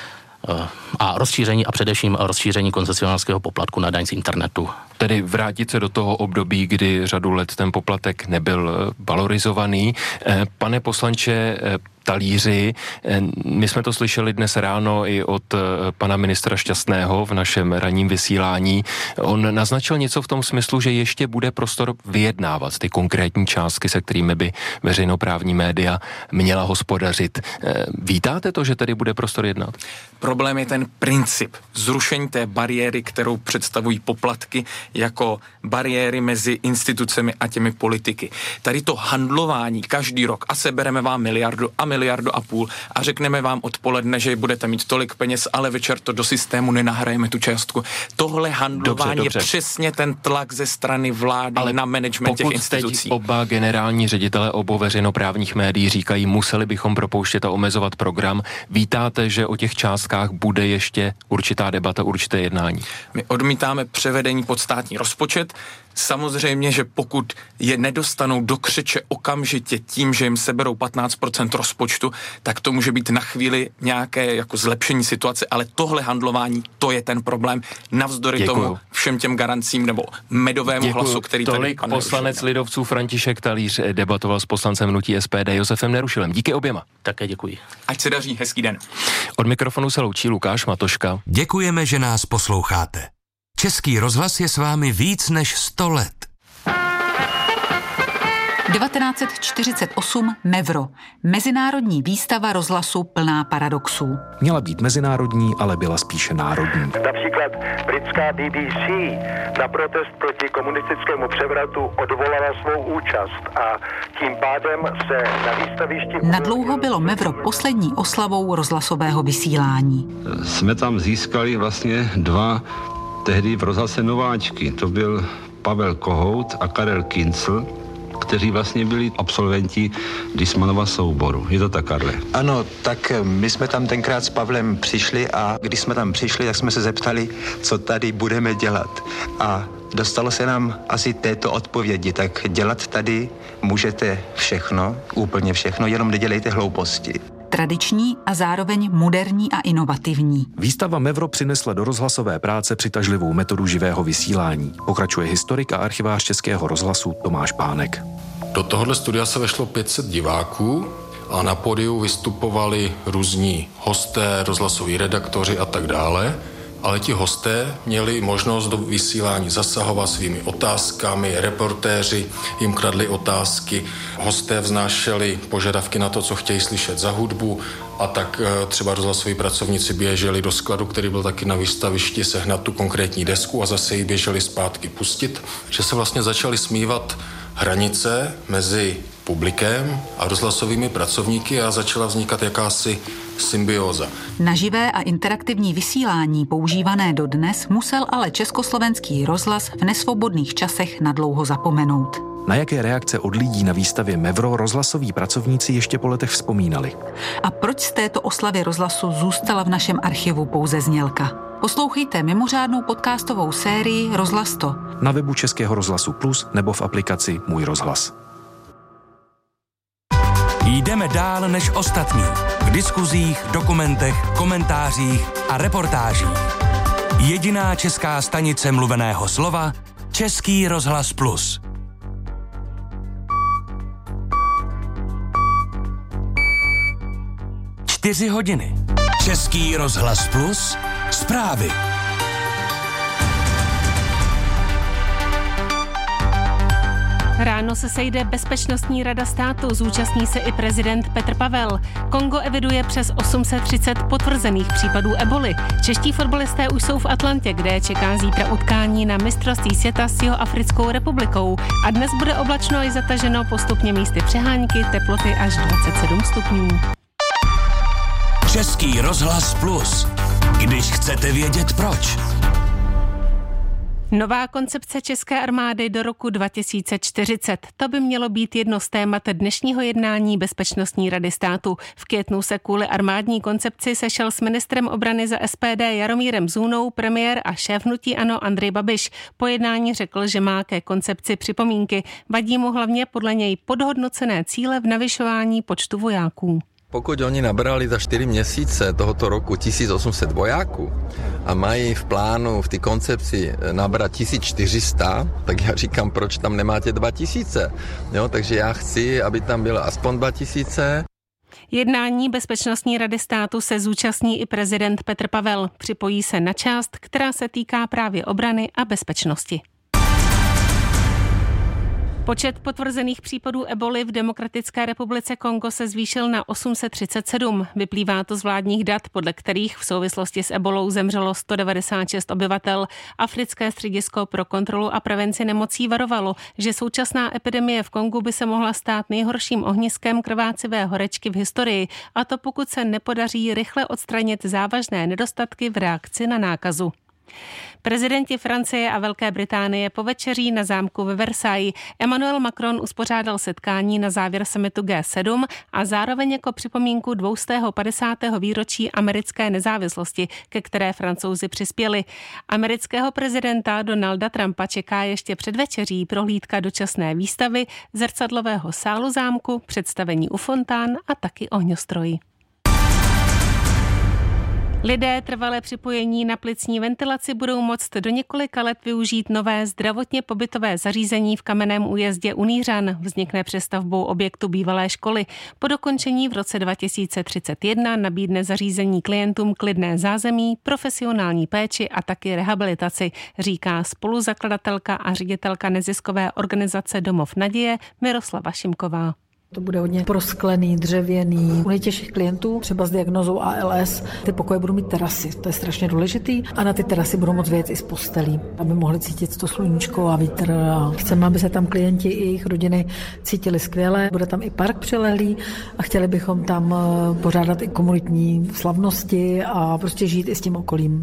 [SPEAKER 10] a rozšíření a především rozšíření koncesionářského poplatku na daň z internetu.
[SPEAKER 8] Tedy vrátit se do toho období, kdy řadu let ten poplatek nebyl valorizovaný. Pane poslanče Talíři, my jsme to slyšeli dnes ráno i od pana ministra Šťastného v našem ranním vysílání. On naznačil něco v tom smyslu, že ještě bude prostor vyjednávat ty konkrétní částky, se kterými by veřejnoprávní média měla hospodařit. Vítáte to, že tedy bude prostor jednat?
[SPEAKER 9] Problém je ten princip zrušení té bariéry, kterou představují poplatky jako bariéry mezi institucemi a těmi politiky. Tady to handlování každý rok a sebereme vám miliardu a miliardu a půl a řekneme vám odpoledne, že budete mít tolik peněz, ale večer to do systému nenahrajeme tu částku. Tohle handlování dobře, dobře. je přesně ten tlak ze strany vlády ale na management těch institucí.
[SPEAKER 8] Oba generální ředitele obou veřejnoprávních médií říkají, museli bychom propouštět a omezovat program. Vítáte, že o těch částkách bude ještě určitá debata, určité jednání?
[SPEAKER 9] My odmítáme převedení pod státní rozpočet. Samozřejmě, že pokud je nedostanou do křeče okamžitě tím, že jim seberou patnáct procent rozpočtu, tak to může být na chvíli nějaké jako zlepšení situace, ale tohle handlování, to je ten problém. Navzdory Děkuju. tomu všem těm garancím nebo medovému Děkuju. hlasu, který
[SPEAKER 8] Tolik tady poslanec lidovců František Talíř debatoval s poslancem hnutí S P D Josefem Nerušilem. Díky oběma.
[SPEAKER 10] Také děkuji.
[SPEAKER 9] Ať se daří, hezký den.
[SPEAKER 8] Od mikrofonu se loučí Lukáš Matoška.
[SPEAKER 4] Děkujeme, že nás posloucháte. Český rozhlas je s vámi víc než sto let.
[SPEAKER 11] devatenáct set čtyřicet osm Mevro. Mezinárodní výstava rozhlasu plná paradoxů.
[SPEAKER 12] Měla být mezinárodní, ale byla spíše národní.
[SPEAKER 13] Například britská B B C na protest proti komunistickému převratu odvolala svou účast a tím pádem se na výstavišti...
[SPEAKER 11] Nadlouho bylo Mevro poslední oslavou rozhlasového vysílání.
[SPEAKER 14] Jsme tam získali vlastně dva tehdy v rozhlase nováčky. To byl Pavel Kohout a Karel Kincl, kteří vlastně byli absolventi Dismanova souboru. Je to tak, Karle?
[SPEAKER 15] Ano, tak my jsme tam tenkrát s Pavlem přišli a když jsme tam přišli, tak jsme se zeptali, co tady budeme dělat. A dostalo se nám asi této odpovědi, tak dělat tady můžete všechno, úplně všechno, jenom nedělejte hlouposti.
[SPEAKER 11] Tradiční a zároveň moderní a inovativní.
[SPEAKER 12] Výstava Mevro přinesla do rozhlasové práce přitažlivou metodu živého vysílání. Pokračuje historik a archivář Českého rozhlasu Tomáš Pánek.
[SPEAKER 16] Do tohohle studia se vešlo pět set diváků a na pódiu vystupovali různí hosté, rozhlasoví redaktoři a tak dále. Ale ti hosté měli možnost do vysílání zasahovat svými otázkami, reportéři jim kladli otázky, hosté vznášeli požadavky na to, co chtějí slyšet za hudbu a tak třeba rozhlasoví pracovníci běželi do skladu, který byl taky na výstavišti, sehnat tu konkrétní desku a zase ji běželi zpátky pustit. Že se vlastně začaly smívat hranice mezi publikem a rozhlasovými pracovníky a začala vznikat jakási symbióza.
[SPEAKER 11] Na živé a interaktivní vysílání používané dodnes musel ale československý rozhlas v nesvobodných časech nadlouho zapomenout.
[SPEAKER 12] Na jaké reakce od lidí na výstavě Mevro rozhlasoví pracovníci ještě po letech vzpomínali?
[SPEAKER 11] A proč z této oslavy rozhlasu zůstala v našem archivu pouze znělka? Poslouchejte mimořádnou podcastovou sérii Rozhlas to
[SPEAKER 12] na webu Českého rozhlasu Plus nebo v aplikaci Můj rozhlas.
[SPEAKER 4] Jdeme dál než ostatní. V diskuzích, dokumentech, komentářích a reportážích. Jediná česká stanice mluveného slova Český rozhlas Plus. Čtyři hodiny. Český rozhlas Plus. Zprávy.
[SPEAKER 5] Ráno se sejde Bezpečnostní rada státu, zúčastní se i prezident Petr Pavel. Kongo eviduje přes osm set třicet potvrzených případů eboli. Čeští fotbalisté už jsou v Atlantě, kde čeká zítra utkání na mistrovství světa s Jihoafrickou republikou. A dnes bude oblačno i zataženo, postupně místy přehánky, teploty až dvacet sedm stupňů.
[SPEAKER 4] Český rozhlas Plus. Když chcete vědět proč.
[SPEAKER 5] Nová koncepce české armády do roku dva tisíce čtyřicet. To by mělo být jedno z témat dnešního jednání Bezpečnostní rady státu. V květnu se kvůli armádní koncepci sešel s ministrem obrany za S P D Jaromírem Zůnou premiér a šéf hnutí ANO Andrej Babiš. Po jednání řekl, že má ke koncepci připomínky. Vadí mu hlavně podle něj podhodnocené cíle v navyšování počtu vojáků.
[SPEAKER 17] Pokud oni nabrali za čtyři měsíce tohoto roku tisíc osm set vojáků a mají v plánu, v té koncepci nabrat tisíc čtyři sta, tak já říkám, proč tam nemáte dva tisíce? Jo, takže já chci, aby tam bylo aspoň dva tisíce.
[SPEAKER 5] Jednání Bezpečnostní rady státu se zúčastní i prezident Petr Pavel. Připojí se na část, která se týká právě obrany a bezpečnosti. Počet potvrzených případů eboli v Demokratické republice Kongo se zvýšil na osm set třicet sedm. Vyplývá to z vládních dat, podle kterých v souvislosti s ebolou zemřelo sto devadesát šest obyvatel. Africké středisko pro kontrolu a prevenci nemocí varovalo, že současná epidemie v Kongu by se mohla stát nejhorším ohniskem krvácivé horečky v historii, a to pokud se nepodaří rychle odstranit závažné nedostatky v reakci na nákazu. Prezidenti Francie a Velké Británie povečeří na zámku ve Versailles. Emmanuel Macron uspořádal setkání na závěr summitu G sedm a zároveň jako připomínku dvě stě padesátého výročí americké nezávislosti, ke které Francouzi přispěli. Amerického prezidenta Donalda Trumpa čeká ještě před večeří prohlídka dočasné výstavy, zrcadlového sálu zámku, představení u fontán a taky ohňostroji. Lidé trvalé připojení na plicní ventilaci budou moct do několika let využít nové zdravotně pobytové zařízení v Kamenném Újezdě u Nýřan. Vznikne přestavbou objektu bývalé školy. Po dokončení v roce dva tisíce třicet jedna nabídne zařízení klientům klidné zázemí, profesionální péči a taky rehabilitaci, říká spoluzakladatelka a ředitelka neziskové organizace Domov naděje Miroslava Šimková.
[SPEAKER 18] To bude hodně prosklený, dřevěný. U nejtěžších klientů, třeba s diagnózou A L S, ty pokoje budou mít terasy, to je strašně důležitý. A na ty terasy budou moct vyjet i z postelí, aby mohli cítit to sluníčko a vítr. A chceme, aby se tam klienti i jejich rodiny cítili skvěle. Bude tam i park přilehlý a chtěli bychom tam pořádat i komunitní slavnosti a prostě žít i s tím okolím.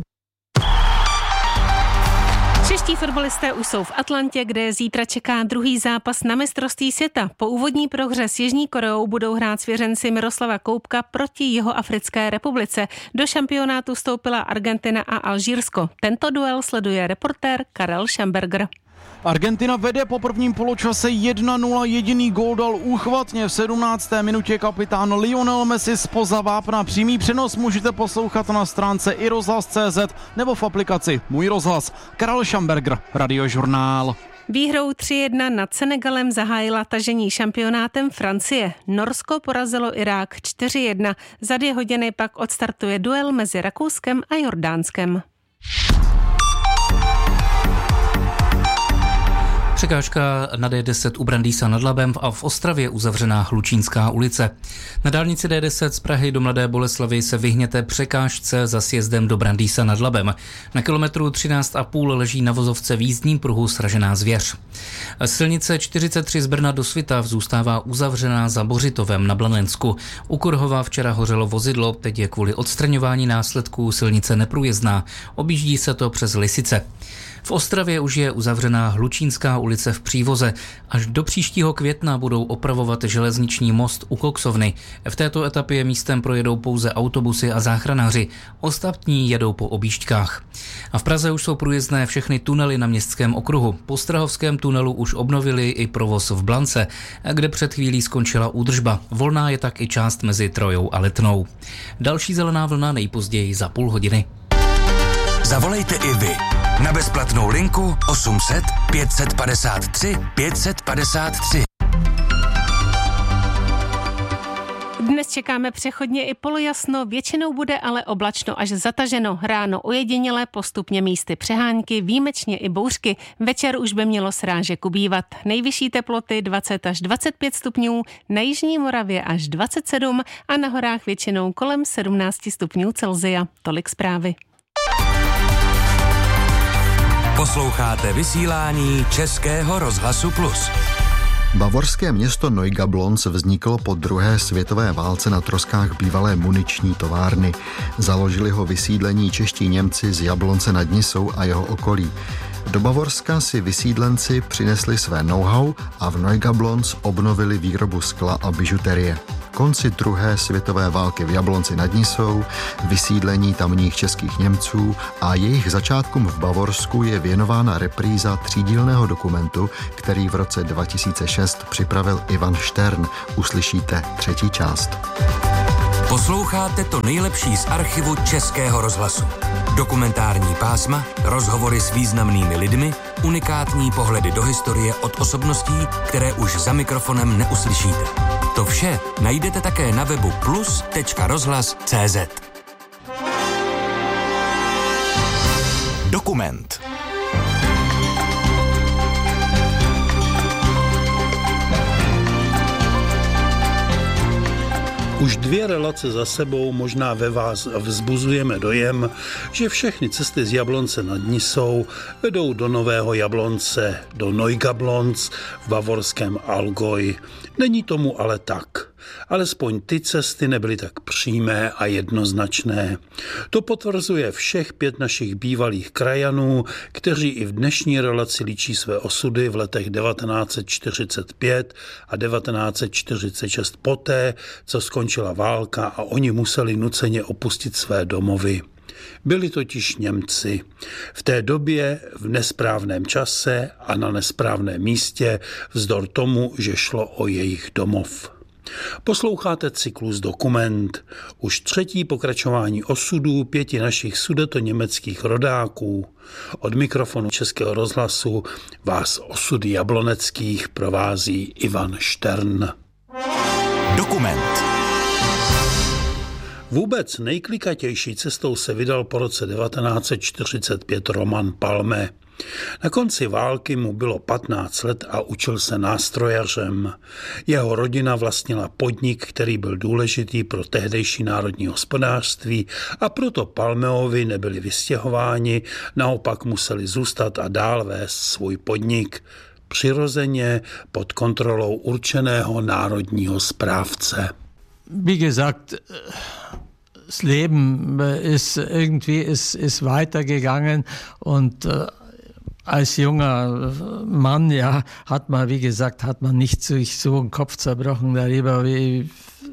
[SPEAKER 5] Čeští fotbalisté už jsou v Atlantě, kde zítra čeká druhý zápas na mistrovství světa. Po úvodní prohře s Jižní Koreou budou hrát svěřenci Miroslava Koupka proti Jihoafrické republice. Do šampionátu vstoupila Argentina a Alžírsko. Tento duel sleduje reportér Karel Schamberger.
[SPEAKER 6] Argentina vede po prvním poločase jedna nula, jediný gól dal úchvatně v sedmnácté minutě kapitán Lionel Messi zpoza vápna. Přímý přenos můžete poslouchat na stránce i rozhlas tečka cé zet nebo v aplikaci Můj rozhlas. Karel Schamberger, Radiožurnál.
[SPEAKER 5] Výhrou tři jedna nad Senegalem zahájila tažení šampionátem Francie. Norsko porazilo Irák čtyři jedna. Za dvě hodiny pak odstartuje duel mezi Rakouskem a Jordánskem.
[SPEAKER 7] Překážka na D deset u Brandýsa nad Labem a v Ostravě uzavřená Hlučínská ulice. Na dálnici D deset z Prahy do Mladé Boleslavi se vyhněte překážce za sjezdem do Brandýsa nad Labem. Na kilometru třináct a půl leží na vozovce v jízdním pruhu sražená zvěř. Silnice čtyřicet tři z Brna do Svitav zůstává uzavřená za Bořitovem na Blanensku. U Kurhova včera hořelo vozidlo, teď je kvůli odstraňování následků silnice neprůjezdná. Objíždí se to přes Lisice. V Ostravě už je uzavřená Hlučínská ulice v Přívoze. Až do příštího května budou opravovat železniční most u Koksovny. V této etapě místem projedou pouze autobusy a záchranáři. Ostatní jedou po objížďkách. A v Praze už jsou průjezdné všechny tunely na Městském okruhu. Po Strahovském tunelu už obnovili i provoz v Blance, kde před chvílí skončila údržba. Volná je tak i část mezi Trojou a Letnou. Další zelená vlna nejpozději za půl hodiny.
[SPEAKER 4] Zavolejte i vy na bezplatnou linku osm set pět padesát tři pět padesát tři.
[SPEAKER 5] Dnes Dnes čekáme přechodně i polojasno, většinou bude ale oblačno až zataženo. Ráno ojediněle, postupně místy přehánky, výjimečně i bouřky. Večer už by mělo srážek ubývat. Nejvyšší teploty dvacet až dvacet pět stupňů, na jižní Moravě až dvacet sedm a na horách většinou kolem sedmnáct stupňů Celsia. Tolik zprávy.
[SPEAKER 4] Posloucháte vysílání Českého rozhlasu Plus.
[SPEAKER 19] Bavorské město Neugablonz vzniklo po druhé světové válce na troskách bývalé muniční továrny. Založili ho vysídlení čeští Němci z Jablonce nad Nisou a jeho okolí. Do Bavorska si vysídlenci přinesli své know-how a v Neugablonz obnovili výrobu skla a bižuterie. Konci druhé světové války v Jablonci nad Nisou, vysídlení tamních českých Němců a jejich začátkům v Bavorsku je věnována repríza třídílného dokumentu, který v roce dva tisíce šest připravil Ivan Štern. Uslyšíte třetí část.
[SPEAKER 4] Posloucháte to nejlepší z archivu Českého rozhlasu. Dokumentární pásma, rozhovory s významnými lidmi, unikátní pohledy do historie od osobností, které už za mikrofonem neuslyšíte. To vše najdete také na webu plus tečka rozhlas tečka cé zet. Dokument.
[SPEAKER 20] Už dvě relace za sebou možná ve vás vzbuzujeme dojem, že všechny cesty z Jablonce nad Nisou vedou do Nového Jablonce, do Neugablonz v bavorském Allgäu. Není tomu ale tak. Alespoň ty cesty nebyly tak přímé a jednoznačné. To potvrzuje všech pět našich bývalých krajanů, kteří i v dnešní relaci líčí své osudy v letech devatenáct set čtyřicet pět a devatenáct set čtyřicet šest poté, co skončila válka a oni museli nuceně opustit své domovy. Byli totiž Němci. V té době v nesprávném čase a na nesprávném místě vzdor tomu, že šlo o jejich domov. Posloucháte cyklus Dokument, už třetí pokračování osudů pěti našich sudetoněmeckých rodáků. Od mikrofonu Českého rozhlasu vás osudy jabloneckých provází Ivan Štern.
[SPEAKER 4] Dokument.
[SPEAKER 20] Vůbec nejklikatější cestou se vydal po roce devatenáct set čtyřicet pět Roman Palme. Na konci války mu bylo patnáct let a učil se nástrojařem. Jeho rodina vlastnila podnik, který byl důležitý pro tehdejší národní hospodářství a proto Palmeovi nebyli vystěhováni, naopak museli zůstat a dál vést svůj podnik. Přirozeně pod kontrolou určeného národního správce.
[SPEAKER 21] Wie gesagt, das Leben ist irgendwie ist, ist weitergegangen und als junger Mann, ja, hat man, wie gesagt, hat man nicht sich so einen Kopf zerbrochen darüber, wie,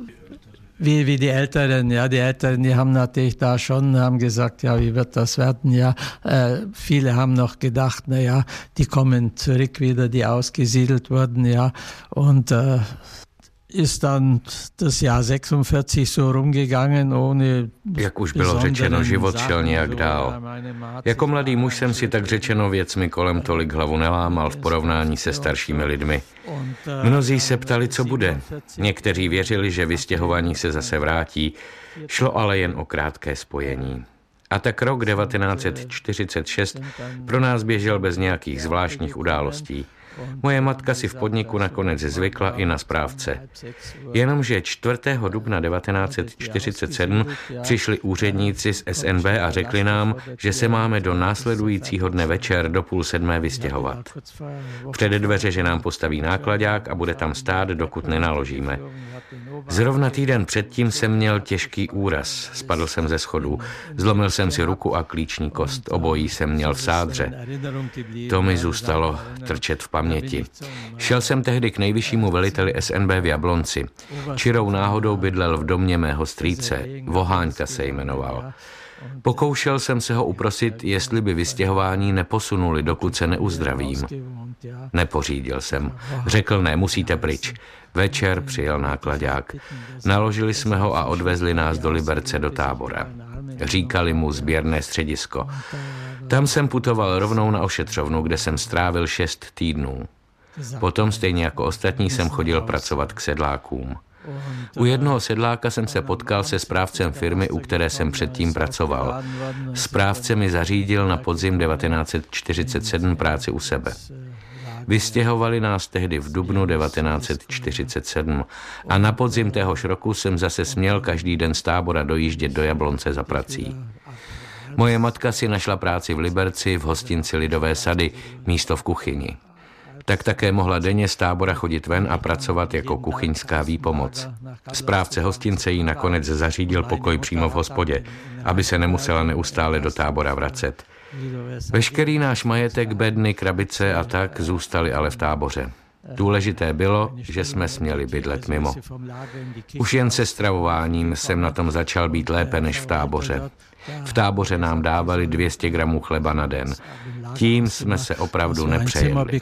[SPEAKER 21] wie, wie die Älteren. Ja, die Älteren, die haben natürlich da schon, haben gesagt, ja, wie wird das werden? Ja, äh, viele haben noch gedacht, na ja, die kommen zurück wieder, die ausgesiedelt wurden, ja, und äh, ist dann das Jahr šedesát so rumgegangen, ohne...
[SPEAKER 22] Jak už bylo řečeno, život šel nějak dál. Jako mladý muž jsem si tak řečeno věcmi kolem tolik hlavu nelámal v porovnání se staršími lidmi. Mnozí se ptali, co bude. Někteří věřili, že vystěhovaní se zase vrátí. Šlo ale jen o krátké spojení. A tak rok devatenáct set čtyřicet šest pro nás běžel bez nějakých zvláštních událostí. Moje matka si v podniku nakonec zvykla i na správce. Jenomže čtvrtého dubna devatenáct set čtyřicet sedm přišli úředníci z S N B a řekli nám, že se máme do následujícího dne večer do půl sedmé vystěhovat. Před dveře, že nám postaví náklaďák a bude tam stát, dokud nenaložíme. Zrovna týden předtím jsem měl těžký úraz. Spadl jsem ze schodů. Zlomil jsem si ruku a klíční kost. Obojí jsem měl v sádře. To mi zůstalo trčet v paměti. Šel jsem tehdy k nejvyššímu veliteli S N B v Jablonci. Čirou náhodou bydlel v domě mého strýce. Voháňka se jmenoval. Pokoušel jsem se ho uprosit, jestli by vystěhování neposunuli, dokud se neuzdravím. Nepořídil jsem. Řekl, ne, musíte pryč. Večer přijel náklaďák. Naložili jsme ho a odvezli nás do Liberce do tábora. Říkali mu sběrné středisko. Tam jsem putoval rovnou na ošetřovnu, kde jsem strávil šest týdnů. Potom stejně jako ostatní jsem chodil pracovat k sedlákům. U jednoho sedláka jsem se potkal se správcem firmy, u které jsem předtím pracoval. Správce mi zařídil na podzim devatenáct set čtyřicet sedm práci u sebe. Vystěhovali nás tehdy v dubnu devatenáct set čtyřicet sedm a na podzim téhož roku jsem zase směl každý den z Tábora dojíždět do Jablonce za prací. Moje matka si našla práci v Liberci v hostinci Lidové sady, místo v kuchyni. Tak také mohla denně z Tábora chodit ven a pracovat jako kuchyňská výpomoc. Správce hostince jí nakonec zařídil pokoj přímo v hospodě, aby se nemusela neustále do Tábora vracet. Veškerý náš majetek, bedny, krabice a tak zůstali ale v Táboře. Důležité bylo, že jsme směli bydlet mimo. Už jen se stravováním jsem na tom začal být lépe než v Táboře. V Táboře nám dávali dvě stě gramů chleba na den. Tím jsme se opravdu nepřejeli.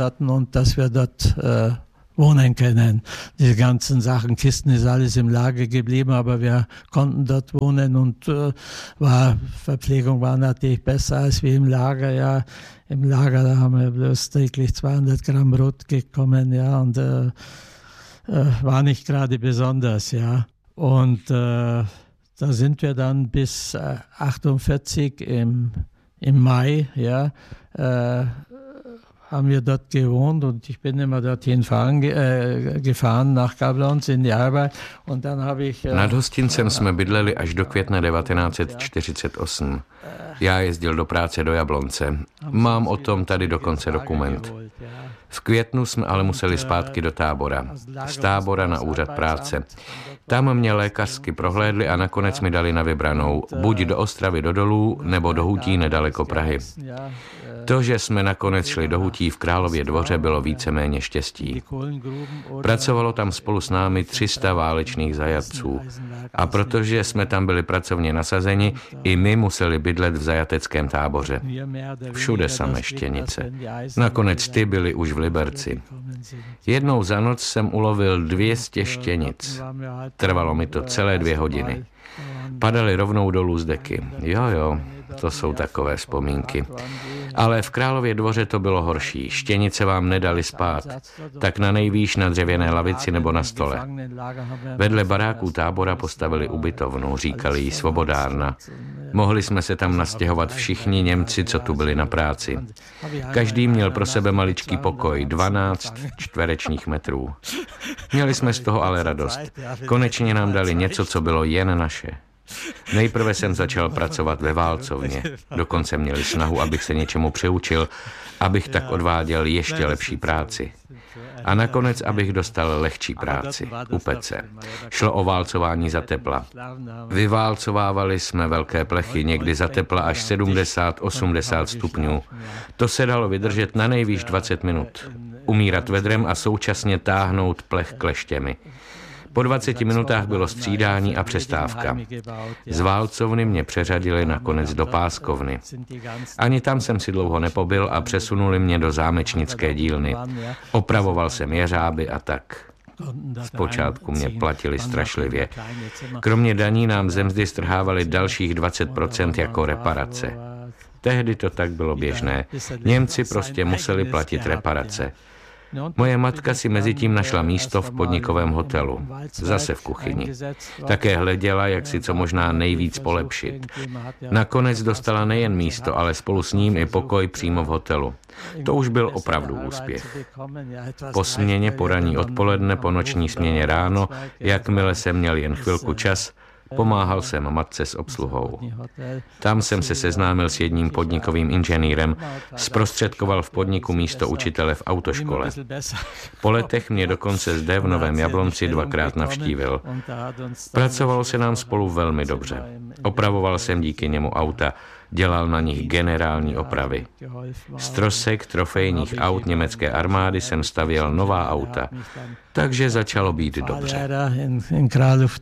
[SPEAKER 21] wohnen können. Die ganzen Sachen, Kisten ist alles im Lager geblieben, aber wir konnten dort wohnen und äh, war, Verpflegung war natürlich besser als wie im Lager. Ja, im Lager, da haben wir bloß täglich zweihundert Gramm Brot gekommen, ja, und äh, äh, war nicht gerade besonders, ja. Und äh, da sind wir dann bis äh, achtundvierzig im, im Mai, ja, äh, haben wir dort gewohnt und ich bin immer dorthin fahren, äh, gefahren nach Gablonz in die Arbeit und dann habe ich... Äh,
[SPEAKER 22] Nad hostincem jsme bydleli až do května devatenáct set čtyřicet osm. Já jezdil do práce do Jablonce. Mám o tom tady dokonce dokument. V květnu jsme ale museli zpátky do Tábora. Z Tábora na úřad práce. Tam mě lékařsky prohlédli a nakonec mi dali na vybranou. Buď do Ostravy do Dolů, nebo do Hutí nedaleko Prahy. To, že jsme nakonec šli do Hutí v Králově Dvoře, bylo víceméně štěstí. Pracovalo tam spolu s námi tři sta válečných zajatců. A protože jsme tam byli pracovně nasazeni, i my museli bydlet v zajateckém táboře. Všude samé štěnice. Nakonec ty byly už v Liberci. Jednou za noc jsem ulovil dvě stě štěnic. Trvalo mi to celé dvě hodiny. Padaly rovnou dolů z deky. Jo, jo, to jsou takové vzpomínky. Ale v Králově Dvoře to bylo horší. Štěnice vám nedali spát. Tak na nejvýš na dřevěné lavici nebo na stole. Vedle baráků Tábora postavili ubytovnu, říkali jí Svobodárna. Mohli jsme se tam nastěhovat všichni Němci, co tu byli na práci. Každý měl pro sebe maličký pokoj, dvanáct čtverečních metrů. Měli jsme z toho ale radost. Konečně nám dali něco, co bylo jen naše. Nejprve jsem začal pracovat ve válcovně. Dokonce měli snahu, abych se něčemu přeučil, abych tak odváděl ještě lepší práci. A nakonec, abych dostal lehčí práci, u pece. Šlo o válcování za tepla. Vyválcovávali jsme velké plechy, někdy za tepla až sedmdesát osmdesát stupňů. To se dalo vydržet na nejvýš dvacet minut. Umírat vedrem a současně táhnout plech kleštěmi. Po dvaceti minutách bylo střídání a přestávka. Z válcovny mě přeřadili nakonec do páskovny. Ani tam jsem si dlouho nepobyl a přesunuli mě do zámečnické dílny. Opravoval jsem jeřáby a tak. Zpočátku mě platili strašlivě. Kromě daní nám ze mzdy strhávali dalších dvacet procent jako reparace. Tehdy to tak bylo běžné. Němci prostě museli platit reparace. Moje matka si mezitím našla místo v podnikovém hotelu, zase v kuchyni. Také hleděla, jak si co možná nejvíc polepšit. Nakonec dostala nejen místo, ale spolu s ním i pokoj přímo v hotelu. To už byl opravdu úspěch. Po směně po ranní odpoledne, po noční směně ráno, jakmile jsem měl jen chvilku čas, pomáhal jsem matce s obsluhou. Tam jsem se seznámil s jedním podnikovým inženýrem, zprostředkoval v podniku místo učitele v autoškole. Po letech mě dokonce zde v Novém Jablonci dvakrát navštívil. Pracovalo se nám spolu velmi dobře. Opravoval jsem díky němu auta, dělal na nich generální opravy. Z trosek trofejních aut německé armády jsem stavěl nová auta. Takže začalo být dobře.
[SPEAKER 21] In Kralov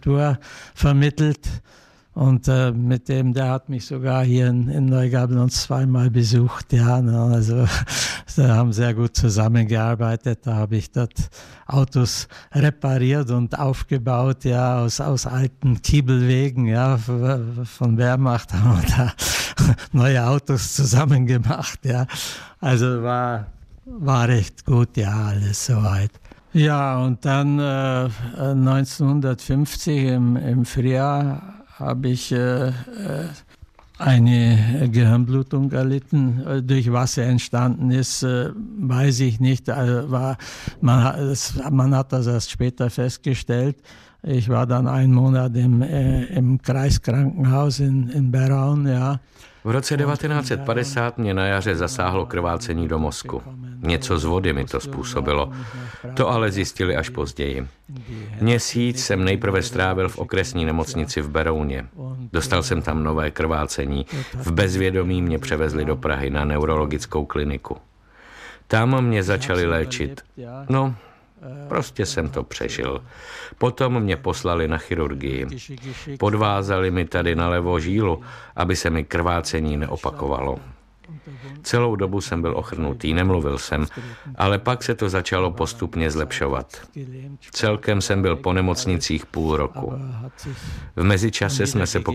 [SPEAKER 21] vermittelt und uh, mit dem, der hat mich sogar hier in, in Neugablonz zweimal besucht. Ja, no, also wir haben sehr gut zusammengearbeitet. Da habe ich dort Autos repariert und aufgebaut, ja, aus, aus alten Kiebelwegen, ja, von Wehrmacht haben wir da neue Autos zusammen gemacht, ja. Also war, war recht gut, ja, alles soweit. Ja, und dann äh, neunzehnhundertfünfzig im, im Frühjahr habe ich äh, eine Gehirnblutung erlitten, durch was er entstanden ist, weiß ich nicht. Also war, man, man hat das erst später festgestellt. Ich war dann einen Monat im, äh, im Kreiskrankenhaus in, in Beraun, ja.
[SPEAKER 22] V roce devatenáct set padesát mě na jaře zasáhlo krvácení do mozku. Něco z vody mi to způsobilo. To ale zjistili až později. Měsíc jsem nejprve strávil v okresní nemocnici v Berouně. Dostal jsem tam nové krvácení. V bezvědomí mě převezli do Prahy na neurologickou kliniku. Tam mě začali léčit. No, prostě jsem to přežil. Potom mě poslali na chirurgii. Podvázali mi tady nalevo žílu, aby se mi krvácení neopakovalo. Celou dobu jsem byl ochrnutý, nemluvil jsem, ale pak se to začalo postupně zlepšovat. Celkem jsem byl po nemocnicích půl roku. V mezičase jsme se po